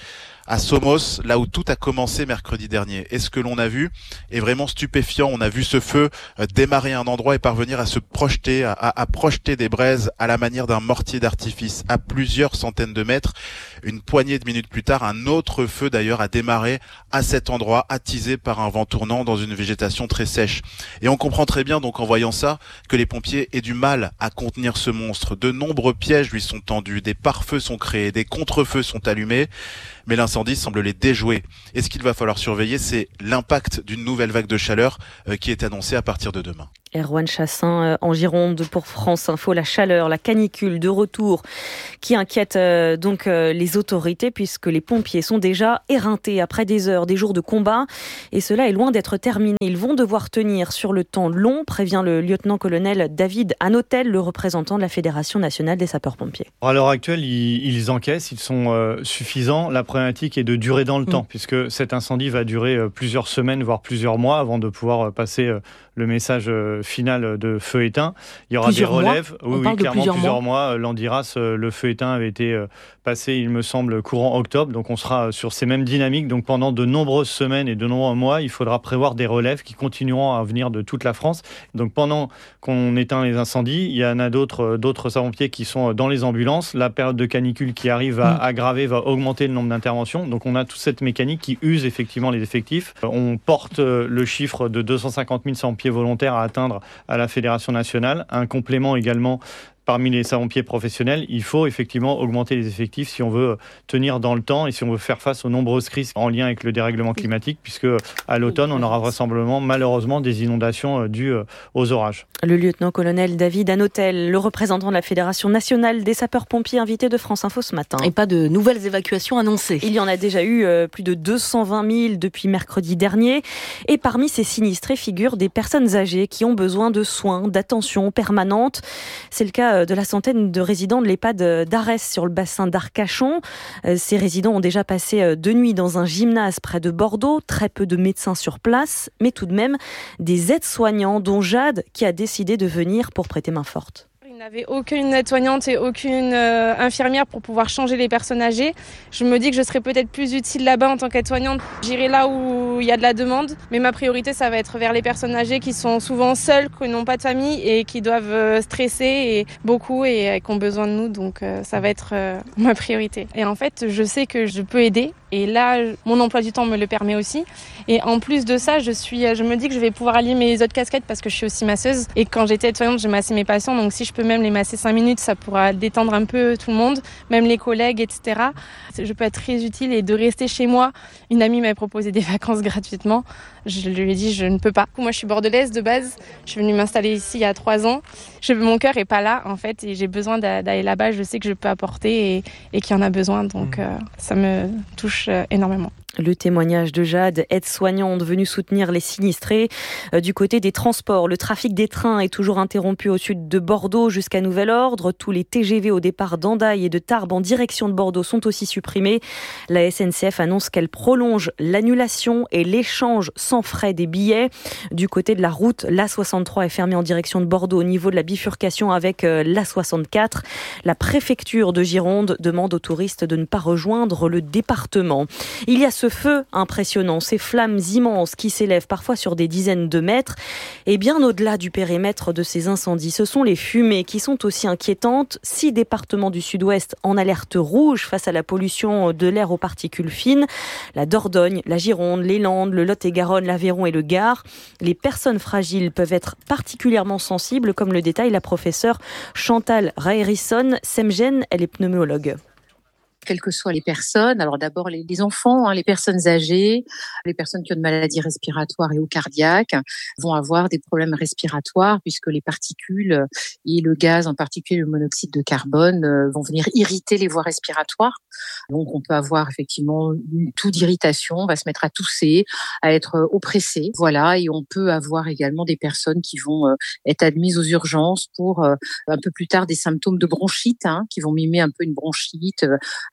à Somos, là où tout a commencé mercredi dernier. Et ce que l'on a vu est vraiment stupéfiant. On a vu ce feu démarrer à un endroit et parvenir à se projeter, à, à, à projeter des braises à la manière d'un mortier d'artifice à plusieurs centaines de mètres. Une poignée de minutes plus tard, un autre feu d'ailleurs a démarré à cet endroit, attisé par un vent tournant dans une végétation très sèche. Et on comprend très bien donc en voyant ça que les pompiers aient du mal à contenir ce monstre. De nombreux pièges lui sont tendus, des pare-feux sont créés, des contre-feux sont allumés, mais l'incendie semble les déjouer. Et ce qu'il va falloir surveiller, c'est l'impact d'une nouvelle vague de chaleur euh, qui est annoncée à partir de demain. Erwan Chassin euh, en Gironde pour France Info. La chaleur, la canicule de retour qui inquiète euh, donc euh, les autorités puisque les pompiers sont déjà éreintés après des heures, des jours de combat. Et cela est loin d'être terminé. Ils vont devoir tenir sur le temps long, prévient le lieutenant-colonel David Hanotel, le représentant de la Fédération nationale des sapeurs-pompiers. À l'heure actuelle, ils, ils encaissent, ils sont euh, suffisants. La problématique est de durer dans le mmh. temps puisque cet incendie va durer euh, plusieurs semaines, voire plusieurs mois avant de pouvoir euh, passer euh, le message euh, final de feu éteint. Il y aura plusieurs des relèves. Mois oui, oui clairement, plusieurs, plusieurs mois. mois. Landiras, le feu éteint avait été passé, il me semble, courant octobre. Donc on sera sur ces mêmes dynamiques. Donc pendant de nombreuses semaines et de nombreux mois, il faudra prévoir des relèves qui continueront à venir de toute la France. Donc pendant qu'on éteint les incendies, il y en a d'autres, d'autres sapeurs-pompiers qui sont dans les ambulances. La période de canicule qui arrive va mmh. aggraver, va augmenter le nombre d'interventions. Donc on a toute cette mécanique qui use effectivement les effectifs. On porte le chiffre de deux cent cinquante mille sapeurs-pompiers volontaires à atteindre à la Fédération nationale. Un complément également parmi les sapeurs-pompiers professionnels, il faut effectivement augmenter les effectifs si on veut tenir dans le temps et si on veut faire face aux nombreuses crises en lien avec le dérèglement climatique, puisque à l'automne, on aura vraisemblablement, malheureusement, des inondations dues aux orages. Le lieutenant-colonel David Hanotel, le représentant de la Fédération nationale des sapeurs-pompiers, invité de France Info ce matin. Et pas de nouvelles évacuations annoncées. Il y en a déjà eu euh, plus de deux cent vingt mille depuis mercredi dernier. Et parmi ces sinistrés figurent des personnes âgées qui ont besoin de soins, d'attention permanente. C'est le cas de la centaine de résidents de l'EHPAD d'Arès sur le bassin d'Arcachon. Ces résidents ont déjà passé deux nuits dans un gymnase près de Bordeaux. Très peu de médecins sur place, mais tout de même des aides-soignants, dont Jade, qui a décidé de venir pour prêter main forte. Il n'y avait aucune aide-soignante et aucune euh, infirmière pour pouvoir changer les personnes âgées. Je me dis que je serais peut-être plus utile là-bas en tant qu'aide-soignante. J'irai là où il y a de la demande, mais ma priorité, ça va être vers les personnes âgées qui sont souvent seules, qui n'ont pas de famille et qui doivent euh, stresser et beaucoup et, et qui ont besoin de nous. Donc euh, ça va être euh, ma priorité. Et en fait, je sais que je peux aider. Et là, mon emploi du temps me le permet aussi. Et en plus de ça, je suis, je me dis que je vais pouvoir allier mes autres casquettes parce que je suis aussi masseuse. Et quand j'étais aide-soignante, je massais mes patients. Donc si je peux même les masser cinq minutes, ça pourra détendre un peu tout le monde, même les collègues, et cetera. Je peux être très utile et de rester chez moi. Une amie m'a proposé des vacances gratuitement. Je lui ai dit, je ne peux pas. Moi, je suis bordelaise de base. Je suis venue m'installer ici il y a trois ans. Je, mon cœur est pas là, en fait, et j'ai besoin d'aller là-bas. Je sais que je peux apporter et, et qu'il y en a besoin. Donc, euh, ça me touche énormément. Le témoignage de Jade, aide-soignante venue soutenir les sinistrés. Euh, du côté des transports, le trafic des trains est toujours interrompu au sud de Bordeaux jusqu'à nouvel ordre. Tous les T G V au départ d'Andaille et de Tarbes en direction de Bordeaux sont aussi supprimés. La S N C F annonce qu'elle prolonge l'annulation et l'échange sans frais des billets. Du côté de la route, l'A soixante-trois est fermée en direction de Bordeaux au niveau de la bifurcation avec euh, l'A soixante-quatre. La préfecture de Gironde demande aux touristes de ne pas rejoindre le département. Il y a ce feu impressionnant, ces flammes immenses qui s'élèvent parfois sur des dizaines de mètres. Et bien au-delà du périmètre de ces incendies, ce sont les fumées qui sont aussi inquiétantes. Six départements du sud-ouest en alerte rouge face à la pollution de l'air aux particules fines. La Dordogne, la Gironde, les Landes, le Lot-et-Garonne, l'Aveyron et le Gard. Les personnes fragiles peuvent être particulièrement sensibles, comme le détaille la professeure Chantal Raerisson Semgen, elle est pneumologue. Quelles que soient les personnes, alors d'abord les, les enfants, hein, les personnes âgées, les personnes qui ont de maladies respiratoires et ou cardiaques vont avoir des problèmes respiratoires puisque les particules et le gaz, en particulier le monoxyde de carbone, euh, vont venir irriter les voies respiratoires. Donc on peut avoir effectivement une toux d'irritation, on va se mettre à tousser, à être oppressé, voilà, et on peut avoir également des personnes qui vont euh, être admises aux urgences pour euh, un peu plus tard des symptômes de bronchite, hein, qui vont mimer un peu une bronchite. Euh,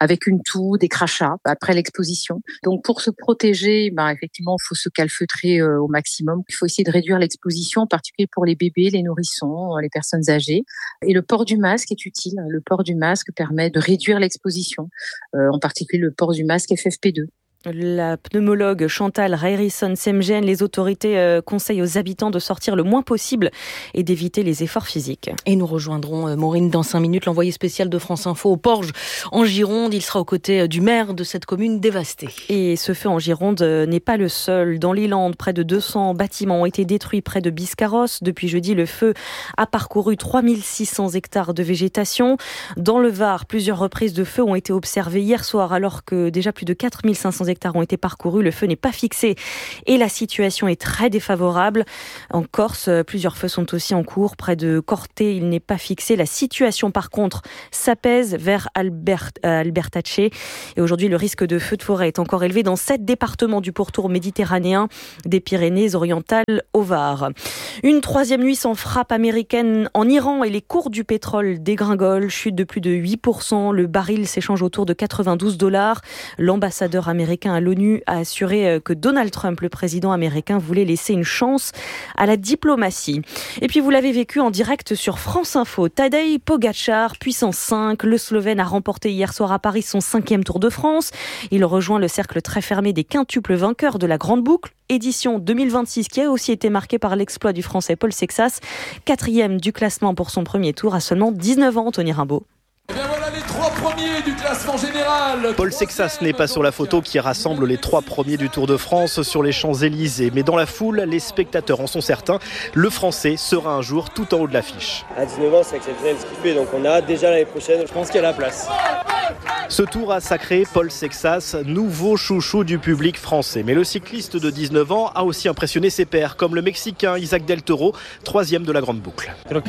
avec une toux, des crachats après l'exposition. Donc pour se protéger, ben, effectivement, il faut se calfeutrer euh, au maximum. Il faut essayer de réduire l'exposition, en particulier pour les bébés, les nourrissons, les personnes âgées. Et le port du masque est utile. Le port du masque permet de réduire l'exposition, euh, en particulier le port du masque F F P deux. La pneumologue Chantal Rairisson-Semgen, les autorités euh, conseillent aux habitants de sortir le moins possible et d'éviter les efforts physiques. Et nous rejoindrons euh, Maureen dans cinq minutes, l'envoyé spécial de France Info au Porge en Gironde. Il sera aux côtés euh, du maire de cette commune dévastée. Et ce feu en Gironde euh, n'est pas le seul. Dans les Landes, près de deux cents bâtiments ont été détruits près de Biscarrosse. Depuis jeudi, le feu a parcouru trois mille six cents hectares de végétation. Dans le Var, plusieurs reprises de feu ont été observées hier soir, alors que déjà plus de quatre mille cinq cents hectares ont été parcourus. Le feu n'est pas fixé et la situation est très défavorable. En Corse, plusieurs feux sont aussi en cours. Près de Corté, il n'est pas fixé. La situation, par contre, s'apaise vers Albert, euh, Albertache. Et aujourd'hui, le risque de feu de forêt est encore élevé dans sept départements du pourtour méditerranéen, des Pyrénées-Orientales au Var. Une troisième nuit sans frappe américaine en Iran et les cours du pétrole dégringolent, chute de plus de huit pour cent. Le baril s'échange autour de quatre-vingt-douze dollars. L'ambassadeur américain à l'ONU a assuré que Donald Trump, le président américain, voulait laisser une chance à la diplomatie. Et puis vous l'avez vécu en direct sur France Info. Tadej Pogačar, puissance cinq, le Slovène a remporté hier soir à Paris son cinquième Tour de France. Il rejoint le cercle très fermé des quintuples vainqueurs de la Grande Boucle, édition deux mille vingt-six, qui a aussi été marquée par l'exploit du Français Paul Sexas, quatrième du classement pour son premier tour à seulement dix-neuf ans, Tony Rimbaud. Et bien voilà les trois premiers du classement général. Paul Sexas n'est pas sur la photo qui rassemble les trois premiers du Tour de France sur les Champs-Élysées. Mais dans la foule, les spectateurs en sont certains. Le Français sera un jour tout en haut de l'affiche. À dix-neuf ans, c'est exceptionnel ce qu'il fait. Donc on a hâte déjà l'année prochaine. Je pense qu'il y a la place. Ce tour a sacré Paul Sexas, nouveau chouchou du public français. Mais le cycliste de dix-neuf ans a aussi impressionné ses pairs, comme le Mexicain Isaac Del Toro, troisième de la Grande Boucle.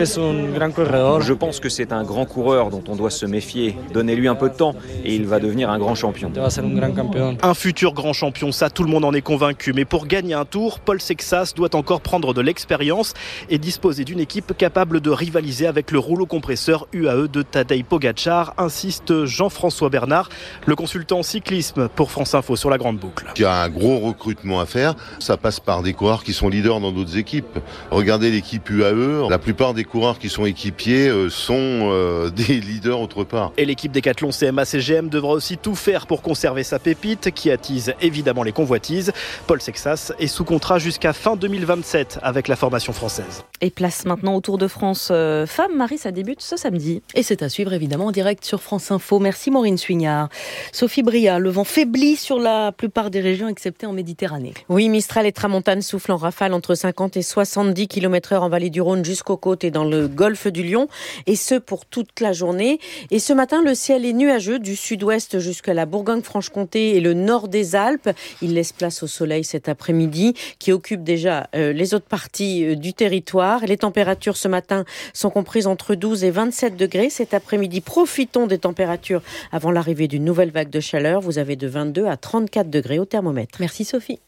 Je pense que c'est un grand coureur dont on doit se méfier. Donnez-lui un peu de temps et il va devenir un grand champion. Un futur grand champion, ça tout le monde en est convaincu. Mais pour gagner un tour, Paul Sexas doit encore prendre de l'expérience et disposer d'une équipe capable de rivaliser avec le rouleau compresseur U A E de Tadej Pogačar, insiste Jean-François Bernard, le consultant cyclisme pour France Info sur la Grande Boucle. Il y a un gros recrutement à faire. Ça passe par des coureurs qui sont leaders dans d'autres équipes. Regardez l'équipe U A E. La plupart des coureurs qui sont équipiers sont euh, des leaders autre part. Et l'équipe Décathlon C M A C G M devra aussi tout faire pour conserver sa pépite qui attise évidemment les convoitises. Paul Sexas est sous contrat jusqu'à fin deux mille vingt-sept avec la formation française. Et place maintenant au Tour de France euh, Femmes. Marie, ça débute ce samedi. Et c'est à suivre évidemment en direct sur France Info. Merci Maureen Suignard. Sophie Bria, le vent faiblit sur la plupart des régions excepté en Méditerranée. Oui, Mistral et Tramontane soufflent en rafale entre cinquante et soixante-dix kilomètres heure en vallée du Rhône jusqu'aux côtes et dans le golfe du Lion. Et ce pour toute la journée. Et ce matin, le ciel est nuageux du sud-ouest jusqu'à la Bourgogne-Franche-Comté et le nord des Alpes. Il laisse place au soleil cet après-midi qui occupe déjà euh, les autres parties euh, du territoire. Les températures ce matin sont comprises entre douze et vingt-sept degrés. Cet après-midi, profitons des températures avant l'arrivée d'une nouvelle vague de chaleur. Vous avez de vingt-deux à trente-quatre degrés au thermomètre. Merci Sophie.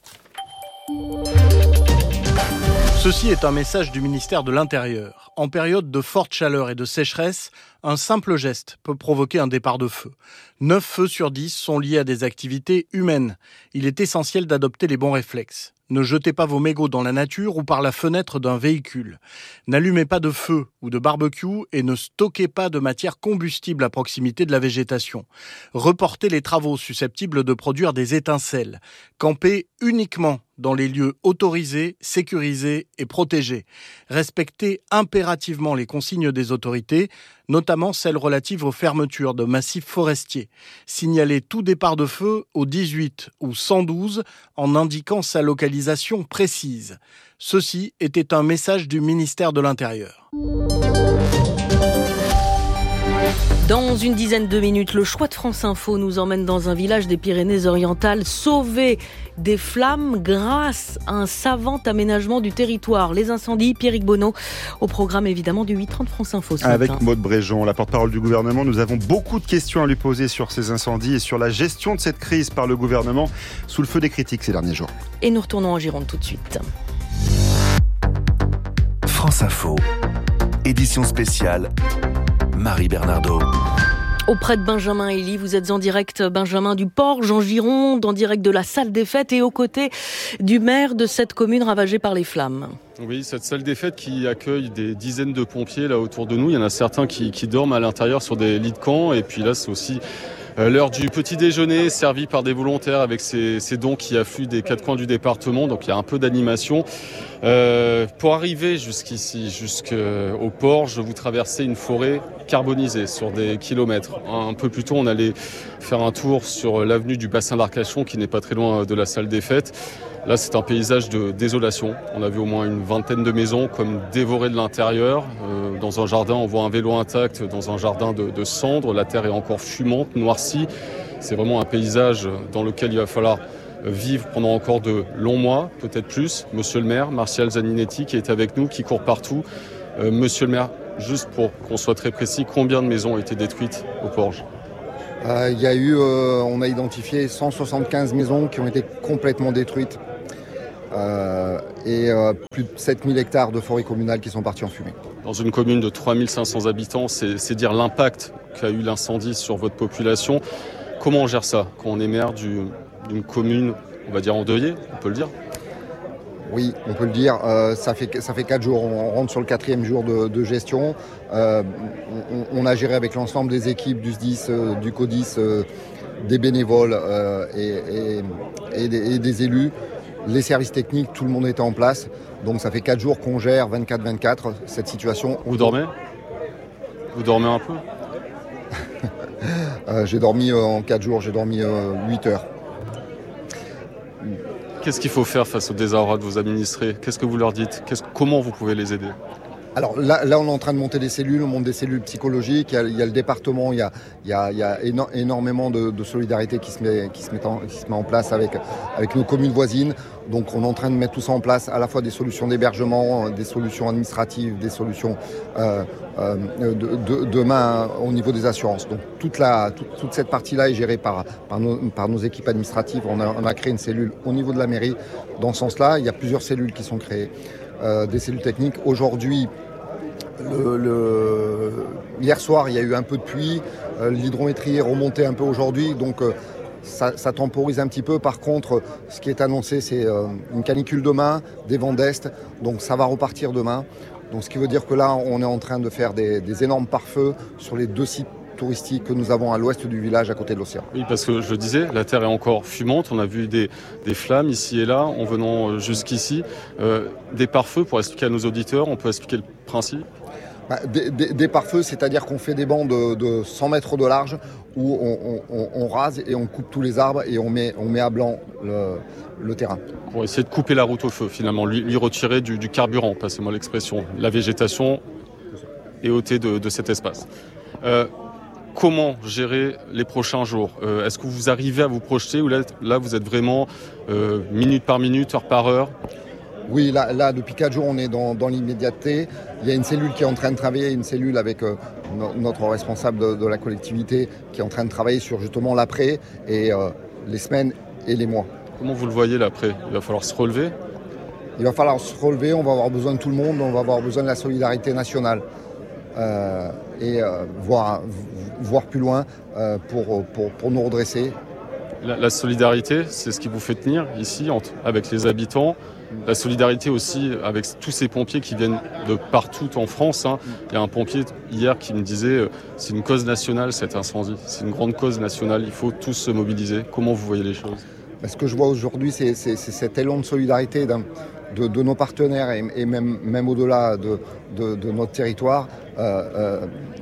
Ceci est un message du ministère de l'Intérieur. En période de forte chaleur et de sécheresse, un simple geste peut provoquer un départ de feu. neuf feux sur dix sont liés à des activités humaines. Il est essentiel d'adopter les bons réflexes. Ne jetez pas vos mégots dans la nature ou par la fenêtre d'un véhicule. N'allumez pas de feu ou de barbecue et ne stockez pas de matière combustible à proximité de la végétation. Reportez les travaux susceptibles de produire des étincelles. Campez uniquement dans les lieux autorisés, sécurisés et protégés. Respectez impérativement les consignes des autorités, notamment celles relatives aux fermetures de massifs forestiers. Signalez tout départ de feu au dix-huit ou cent douze en indiquant sa localisation précise. Ceci était un message du ministère de l'Intérieur. Dans une dizaine de minutes, le choix de France Info nous emmène dans un village des Pyrénées-Orientales sauvé des flammes grâce à un savant aménagement du territoire. Les incendies, Pierrick Bonneau, au programme évidemment du huit trente France Info ce Avec matin. Maude Bréjon, la porte-parole du gouvernement, nous avons beaucoup de questions à lui poser sur ces incendies et sur la gestion de cette crise par le gouvernement sous le feu des critiques ces derniers jours. Et nous retournons en Gironde tout de suite. France Info, édition spéciale, Marie Bernardo. Auprès de Benjamin Elie, vous êtes en direct, Benjamin, du Porge, en Gironde, en direct de la salle des fêtes et aux côtés du maire de cette commune ravagée par les flammes. Oui, cette salle des fêtes qui accueille des dizaines de pompiers là autour de nous. Il y en a certains qui, qui dorment à l'intérieur sur des lits de camp. Et puis là, c'est aussi l'heure du petit déjeuner servi par des volontaires avec ces, ces dons qui affluent des quatre coins du département. Donc il y a un peu d'animation. Euh, pour arriver jusqu'ici, jusqu'au Porge, vous traversez une forêt carbonisée sur des kilomètres. Un peu plus tôt, on allait faire un tour sur l'avenue du bassin d'Arcachon qui n'est pas très loin de la salle des fêtes. Là, c'est un paysage de désolation. On a vu au moins une vingtaine de maisons comme dévorées de l'intérieur. Euh, dans un jardin, on voit un vélo intact dans un jardin de, de cendres. La terre est encore fumante, noircie. C'est vraiment un paysage dans lequel il va falloir vivre pendant encore de longs mois, peut-être plus. Monsieur le maire, Martial Zaninetti, qui est avec nous, qui court partout. Euh, monsieur le maire, juste pour qu'on soit très précis, combien de maisons ont été détruites au Porge ? Euh, il y a eu, euh, on a identifié cent soixante-quinze maisons qui ont été complètement détruites euh, et euh, plus de sept mille hectares de forêt communale qui sont partis en fumée. Dans une commune de trois mille cinq cents habitants, c'est, c'est dire l'impact qu'a eu l'incendie sur votre population. Comment on gère ça quand on est maire du, d'une commune, on va dire endeuillée, on peut le dire ? Oui, on peut le dire. Euh, ça fait ça fait quatre jours. On rentre sur le quatrième jour de, de gestion. Euh, on, on a géré avec l'ensemble des équipes du S D I S, euh, du CODIS, euh, des bénévoles euh, et, et, et, des, et des élus, les services techniques. Tout le monde était en place. Donc ça fait quatre jours qu'on gère vingt-quatre vingt-quatre cette situation. Vous dormez ? Vous dormez un peu ? euh, J'ai dormi euh, en quatre jours. J'ai dormi euh, huit heures. Qu'est-ce qu'il faut faire face au désarroi de vos administrés ? Qu'est-ce que vous leur dites ? Qu'est-ce, comment vous pouvez les aider ? Alors là, là, on est en train de monter des cellules, on monte des cellules psychologiques, il y a, il y a le département, il y a, il y a, il y a éno- énormément de, de solidarité qui se met, qui se met, en, qui se met en place avec, avec nos communes voisines. Donc on est en train de mettre tout ça en place, à la fois des solutions d'hébergement, des solutions administratives, des solutions euh, euh, de, de, demain au niveau des assurances. Donc toute, la, toute, toute cette partie-là est gérée par, par, nos, par nos équipes administratives. On a, on a créé une cellule au niveau de la mairie. Dans ce sens-là, il y a plusieurs cellules qui sont créées, euh, des cellules techniques. Aujourd'hui, Le, le... hier soir, il y a eu un peu de pluie. Euh, l'hydrométrie est remontée un peu aujourd'hui, donc euh, ça, ça temporise un petit peu. Par contre, ce qui est annoncé, c'est euh, une canicule demain, des vents d'est, donc ça va repartir demain. Donc, ce qui veut dire que là, on est en train de faire des, des énormes pare-feux sur les deux sites touristiques que nous avons à l'ouest du village, à côté de l'océan. Oui, parce que je le disais, la terre est encore fumante. On a vu des, des flammes ici et là en venant jusqu'ici. Euh, des pare-feux, pour expliquer à nos auditeurs, on peut expliquer le principe ? Bah, des, des, des pare-feux, c'est-à-dire qu'on fait des bancs de, de cent mètres de large où on, on, on rase et on coupe tous les arbres et on met, on met à blanc le, le terrain. Pour essayer de couper la route au feu, finalement, lui, lui retirer du, du carburant, passez-moi l'expression. La végétation est ôtée de, de cet espace. Euh, Comment gérer les prochains jours ? euh, Est-ce que vous arrivez à vous projeter ou là, là vous êtes vraiment euh, minute par minute, heure par heure ? Oui, là, là depuis quatre jours, on est dans, dans l'immédiateté. Il y a une cellule qui est en train de travailler, une cellule avec euh, no, notre responsable de, de la collectivité qui est en train de travailler sur justement l'après et euh, les semaines et les mois. Comment vous le voyez l'après ? Il va falloir se relever ? Il va falloir se relever, on va avoir besoin de tout le monde, on va avoir besoin de la solidarité nationale. Euh, et euh, voir, voir plus loin euh, pour, pour, pour nous redresser. La, la solidarité, c'est ce qui vous fait tenir ici entre, avec les habitants. La solidarité aussi avec tous ces pompiers qui viennent de partout en France. Hein. Il y a un pompier hier qui me disait euh, c'est une cause nationale cet incendie, c'est une grande cause nationale, il faut tous se mobiliser. Comment vous voyez les choses ? Ce que je vois aujourd'hui, c'est, c'est, c'est cet élan de solidarité d'un, de, de nos partenaires et, et même, même au-delà de, de, de notre territoire, euh, euh,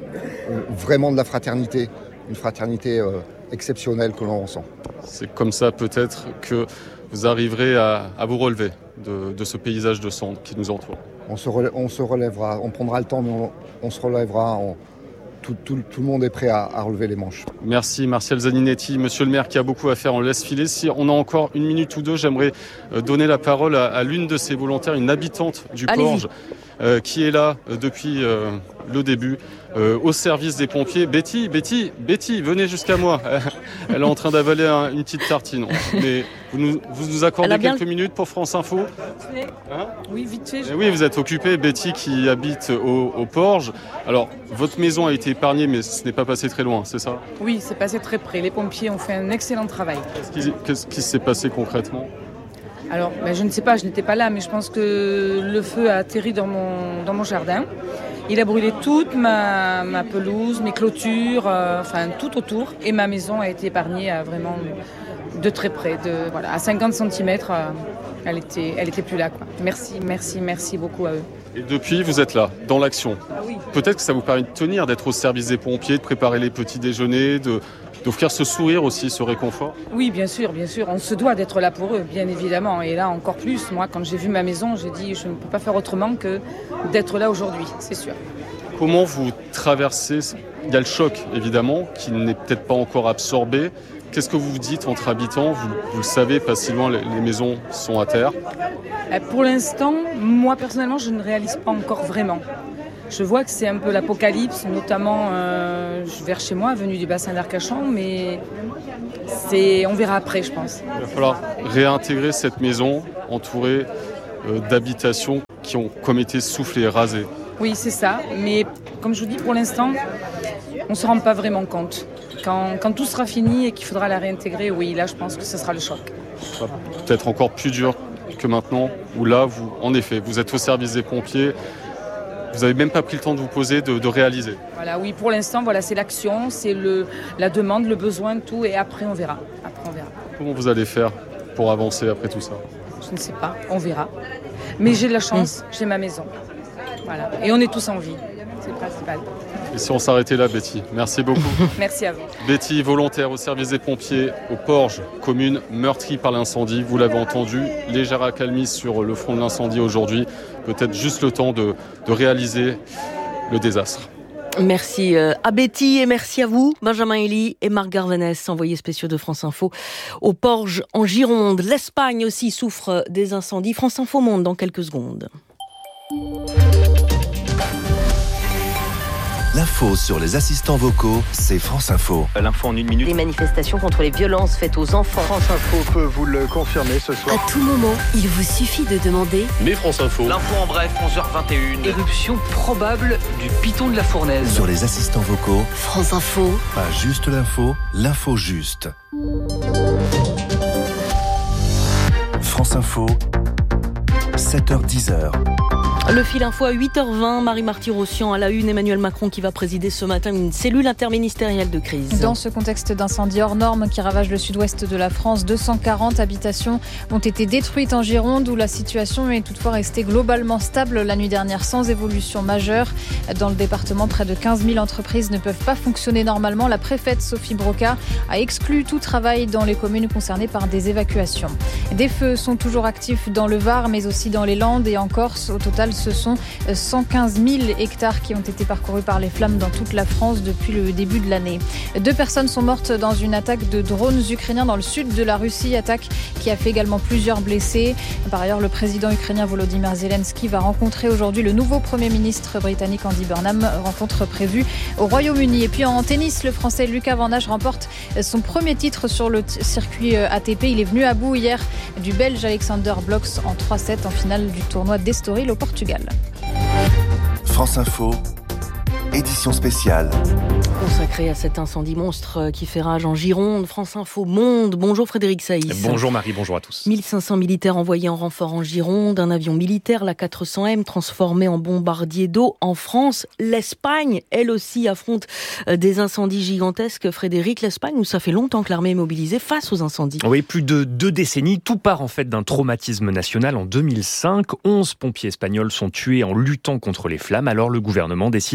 vraiment de la fraternité, une fraternité euh, exceptionnelle que l'on ressent. C'est comme ça peut-être que vous arriverez à, à vous relever de, de ce paysage de cendres qui nous entoure. On se, relève, on se relèvera, on prendra le temps, mais on, on se relèvera. On, Tout, tout, tout le monde est prêt à, à relever les manches. Merci Martial Zaninetti, monsieur le maire qui a beaucoup à faire, on laisse filer. Si on a encore une minute ou deux, j'aimerais donner la parole à, à l'une de ces volontaires, une habitante du Allez-y. Porge. euh, qui est là euh, depuis euh, le début, euh, au service des pompiers. Betty, Betty, Betty, venez jusqu'à moi. Elle est en train d'avaler un, une petite tartine. Mais vous nous, vous nous accordez quelques bien... minutes pour France Info ? Hein ? Oui, vite fait. Et oui, vous êtes occupée. Betty qui habite au, au Porge. Alors, votre maison a été épargnée, mais ce n'est pas passé très loin, c'est ça ? Oui, c'est passé très près. Les pompiers ont fait un excellent travail. Qu'est-ce qui, qu'est-ce qui s'est passé concrètement ? Alors, ben, je ne sais pas, je n'étais pas là, mais je pense que le feu a atterri dans mon, dans mon jardin. Il a brûlé toute ma, ma pelouse, mes clôtures, euh, enfin tout autour. Et ma maison a été épargnée à vraiment de très près, de, voilà, à cinquante centimètres. Euh, elle était, elle était plus là, quoi. Merci, merci, merci beaucoup à eux. Et depuis, vous êtes là, dans l'action. Ah oui. Peut-être que ça vous permet de tenir, d'être au service des pompiers, de préparer les petits déjeuners, de, d'offrir ce sourire aussi, ce réconfort. Oui, bien sûr, bien sûr. On se doit d'être là pour eux, bien évidemment. Et là, encore plus, moi, quand j'ai vu ma maison, j'ai dit, je ne peux pas faire autrement que d'être là aujourd'hui, c'est sûr. Comment vous traversez ? Il y a le choc, évidemment, qui n'est peut-être pas encore absorbé. Qu'est-ce que vous vous dites entre habitants ? vous, vous le savez, pas si loin, les, les maisons sont à terre. Pour l'instant, moi, personnellement, je ne réalise pas encore vraiment. Je vois que c'est un peu l'apocalypse, notamment euh, vers chez moi, avenue du bassin d'Arcachon, mais c'est, on verra après, je pense. Il va falloir réintégrer cette maison entourée euh, d'habitations qui ont comme été soufflées et rasées. Oui, c'est ça, mais comme je vous dis, pour l'instant, on ne se rend pas vraiment compte. Quand, quand tout sera fini et qu'il faudra la réintégrer, oui, là, je pense que ce sera le choc. Ce sera peut-être encore plus dur que maintenant, où là, vous, en effet, vous êtes au service des pompiers. Vous n'avez même pas pris le temps de vous poser, de, de réaliser. Voilà, oui, pour l'instant, voilà, c'est l'action, c'est le, la demande, le besoin, tout, et après on verra. Après on verra. Comment vous allez faire pour avancer après tout ça ? Je ne sais pas, on verra. Mais j'ai de la chance, mmh. j'ai ma maison. Voilà, et on est tous en vie, c'est le principal. Et si on s'arrêtait là, Betty ? Merci beaucoup. Merci à vous. Betty, volontaire au service des pompiers au Porge, commune meurtrie par l'incendie. Vous l'avez entendu, légère accalmie sur le front de l'incendie aujourd'hui. Peut-être juste le temps de, de réaliser le désastre. Merci à Betty et merci à vous, Benjamin Elie et Marc Garvenès, envoyés spéciaux de France Info au Porge en Gironde. L'Espagne aussi souffre des incendies. France Info Monde dans quelques secondes. L'info sur les assistants vocaux, c'est France Info. L'info en une minute. Les manifestations contre les violences faites aux enfants. France Info peut vous le confirmer ce soir. À tout moment, il vous suffit de demander. Mais France Info. L'info en bref, onze heures vingt et une. Éruption probable du piton de la Fournaise. Sur les assistants vocaux, France Info. Pas juste l'info, l'info juste. France Info, sept heures dix. Le fil info à huit heures vingt, Marie Marty-Rossian à la une, Emmanuel Macron qui va présider ce matin une cellule interministérielle de crise. Dans ce contexte d'incendie hors norme qui ravage le sud-ouest de la France, deux cent quarante habitations ont été détruites en Gironde où la situation est toutefois restée globalement stable la nuit dernière sans évolution majeure. Dans le département, près de quinze mille entreprises ne peuvent pas fonctionner normalement. La préfète Sophie Broca a exclu tout travail dans les communes concernées par des évacuations. Des feux sont toujours actifs dans le Var mais aussi dans les Landes et en Corse. Au total, ce sont cent quinze mille hectares qui ont été parcourus par les flammes dans toute la France depuis le début de l'année. Deux personnes sont mortes dans une attaque de drones ukrainiens dans le sud de la Russie, attaque qui a fait également plusieurs blessés. Par ailleurs, le président ukrainien Volodymyr Zelensky va rencontrer aujourd'hui le nouveau Premier ministre britannique Andy Burnham, rencontre prévue au Royaume-Uni. Et puis en tennis, le Français Lucas Van Dage remporte son premier titre sur le t- circuit A T P. Il est venu à bout hier du Belge Alexander Blocks en trois sept en finale du tournoi d'Estoril au Portugal. France Info, édition spéciale. Consacré à cet incendie monstre qui fait rage en Gironde, France Info Monde. Bonjour Frédéric Saïs. Bonjour Marie, bonjour à tous. mille cinq cents militaires envoyés en renfort en Gironde, un avion militaire, la quatre cents M, transformé en bombardier d'eau en France. L'Espagne, elle aussi, affronte des incendies gigantesques. Frédéric, l'Espagne, où ça fait longtemps que l'armée est mobilisée face aux incendies. Oui, plus de deux décennies. Tout part en fait d'un traumatisme national. En deux mille cinq, onze pompiers espagnols sont tués en luttant contre les flammes. Alors le gouvernement décide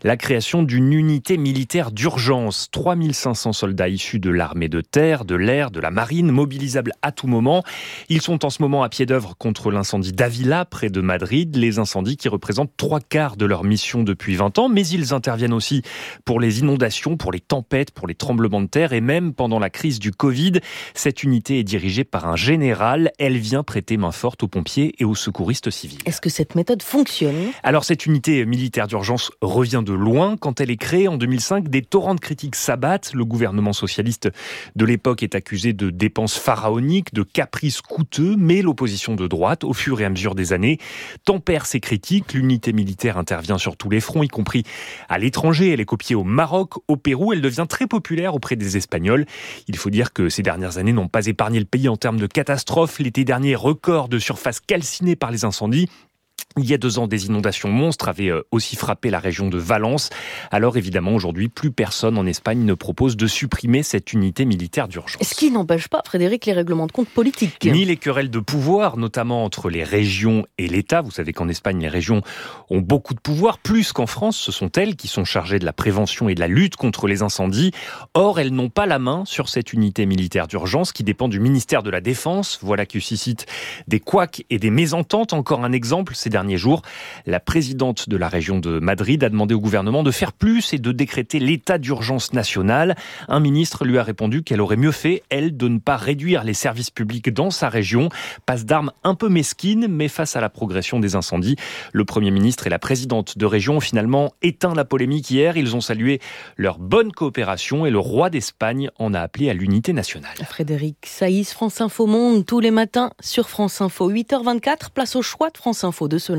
la création d'une unité militaire d'urgence. trois mille cinq cents soldats issus de l'armée de terre, de l'air, de la marine, mobilisables à tout moment. Ils sont en ce moment à pied d'œuvre contre l'incendie d'Avila, près de Madrid. Les incendies qui représentent trois quarts de leur mission depuis vingt ans. Mais ils interviennent aussi pour les inondations, pour les tempêtes, pour les tremblements de terre et même pendant la crise du Covid. Cette unité est dirigée par un général. Elle vient prêter main forte aux pompiers et aux secouristes civils. Est-ce que cette méthode fonctionne ? Alors cette unité militaire d'urgence revient de loin. Quand elle est créée en deux mille cinq, des torrents de critiques s'abattent. Le gouvernement socialiste de l'époque est accusé de dépenses pharaoniques, de caprices coûteux, mais l'opposition de droite, au fur et à mesure des années, tempère ces critiques. L'unité militaire intervient sur tous les fronts, y compris à l'étranger. Elle est copiée au Maroc, au Pérou. Elle devient très populaire auprès des Espagnols. Il faut dire que ces dernières années n'ont pas épargné le pays en termes de catastrophes. L'été dernier, record de surface calcinée par les incendies. Il y a deux ans, des inondations monstres avaient aussi frappé la région de Valence. Alors évidemment, aujourd'hui, plus personne en Espagne ne propose de supprimer cette unité militaire d'urgence. Ce qui n'empêche pas, Frédéric, les règlements de compte politiques. Ni les querelles de pouvoir, notamment entre les régions et l'État. Vous savez qu'en Espagne, les régions ont beaucoup de pouvoir, plus qu'en France. Ce sont elles qui sont chargées de la prévention et de la lutte contre les incendies. Or, elles n'ont pas la main sur cette unité militaire d'urgence qui dépend du ministère de la Défense. Voilà qui suscite des couacs et des mésententes. Encore un exemple, ces derniers jours, la présidente de la région de Madrid a demandé au gouvernement de faire plus et de décréter l'état d'urgence national. Un ministre lui a répondu qu'elle aurait mieux fait, elle, de ne pas réduire les services publics dans sa région. Passe d'armes un peu mesquine, mais face à la progression des incendies, le Premier ministre et la présidente de région ont finalement éteint la polémique hier. Ils ont salué leur bonne coopération et le roi d'Espagne en a appelé à l'unité nationale. Frédéric Saïs, France Info Monde, tous les matins sur France Info. huit heures vingt-quatre, place au choix de France Info de ce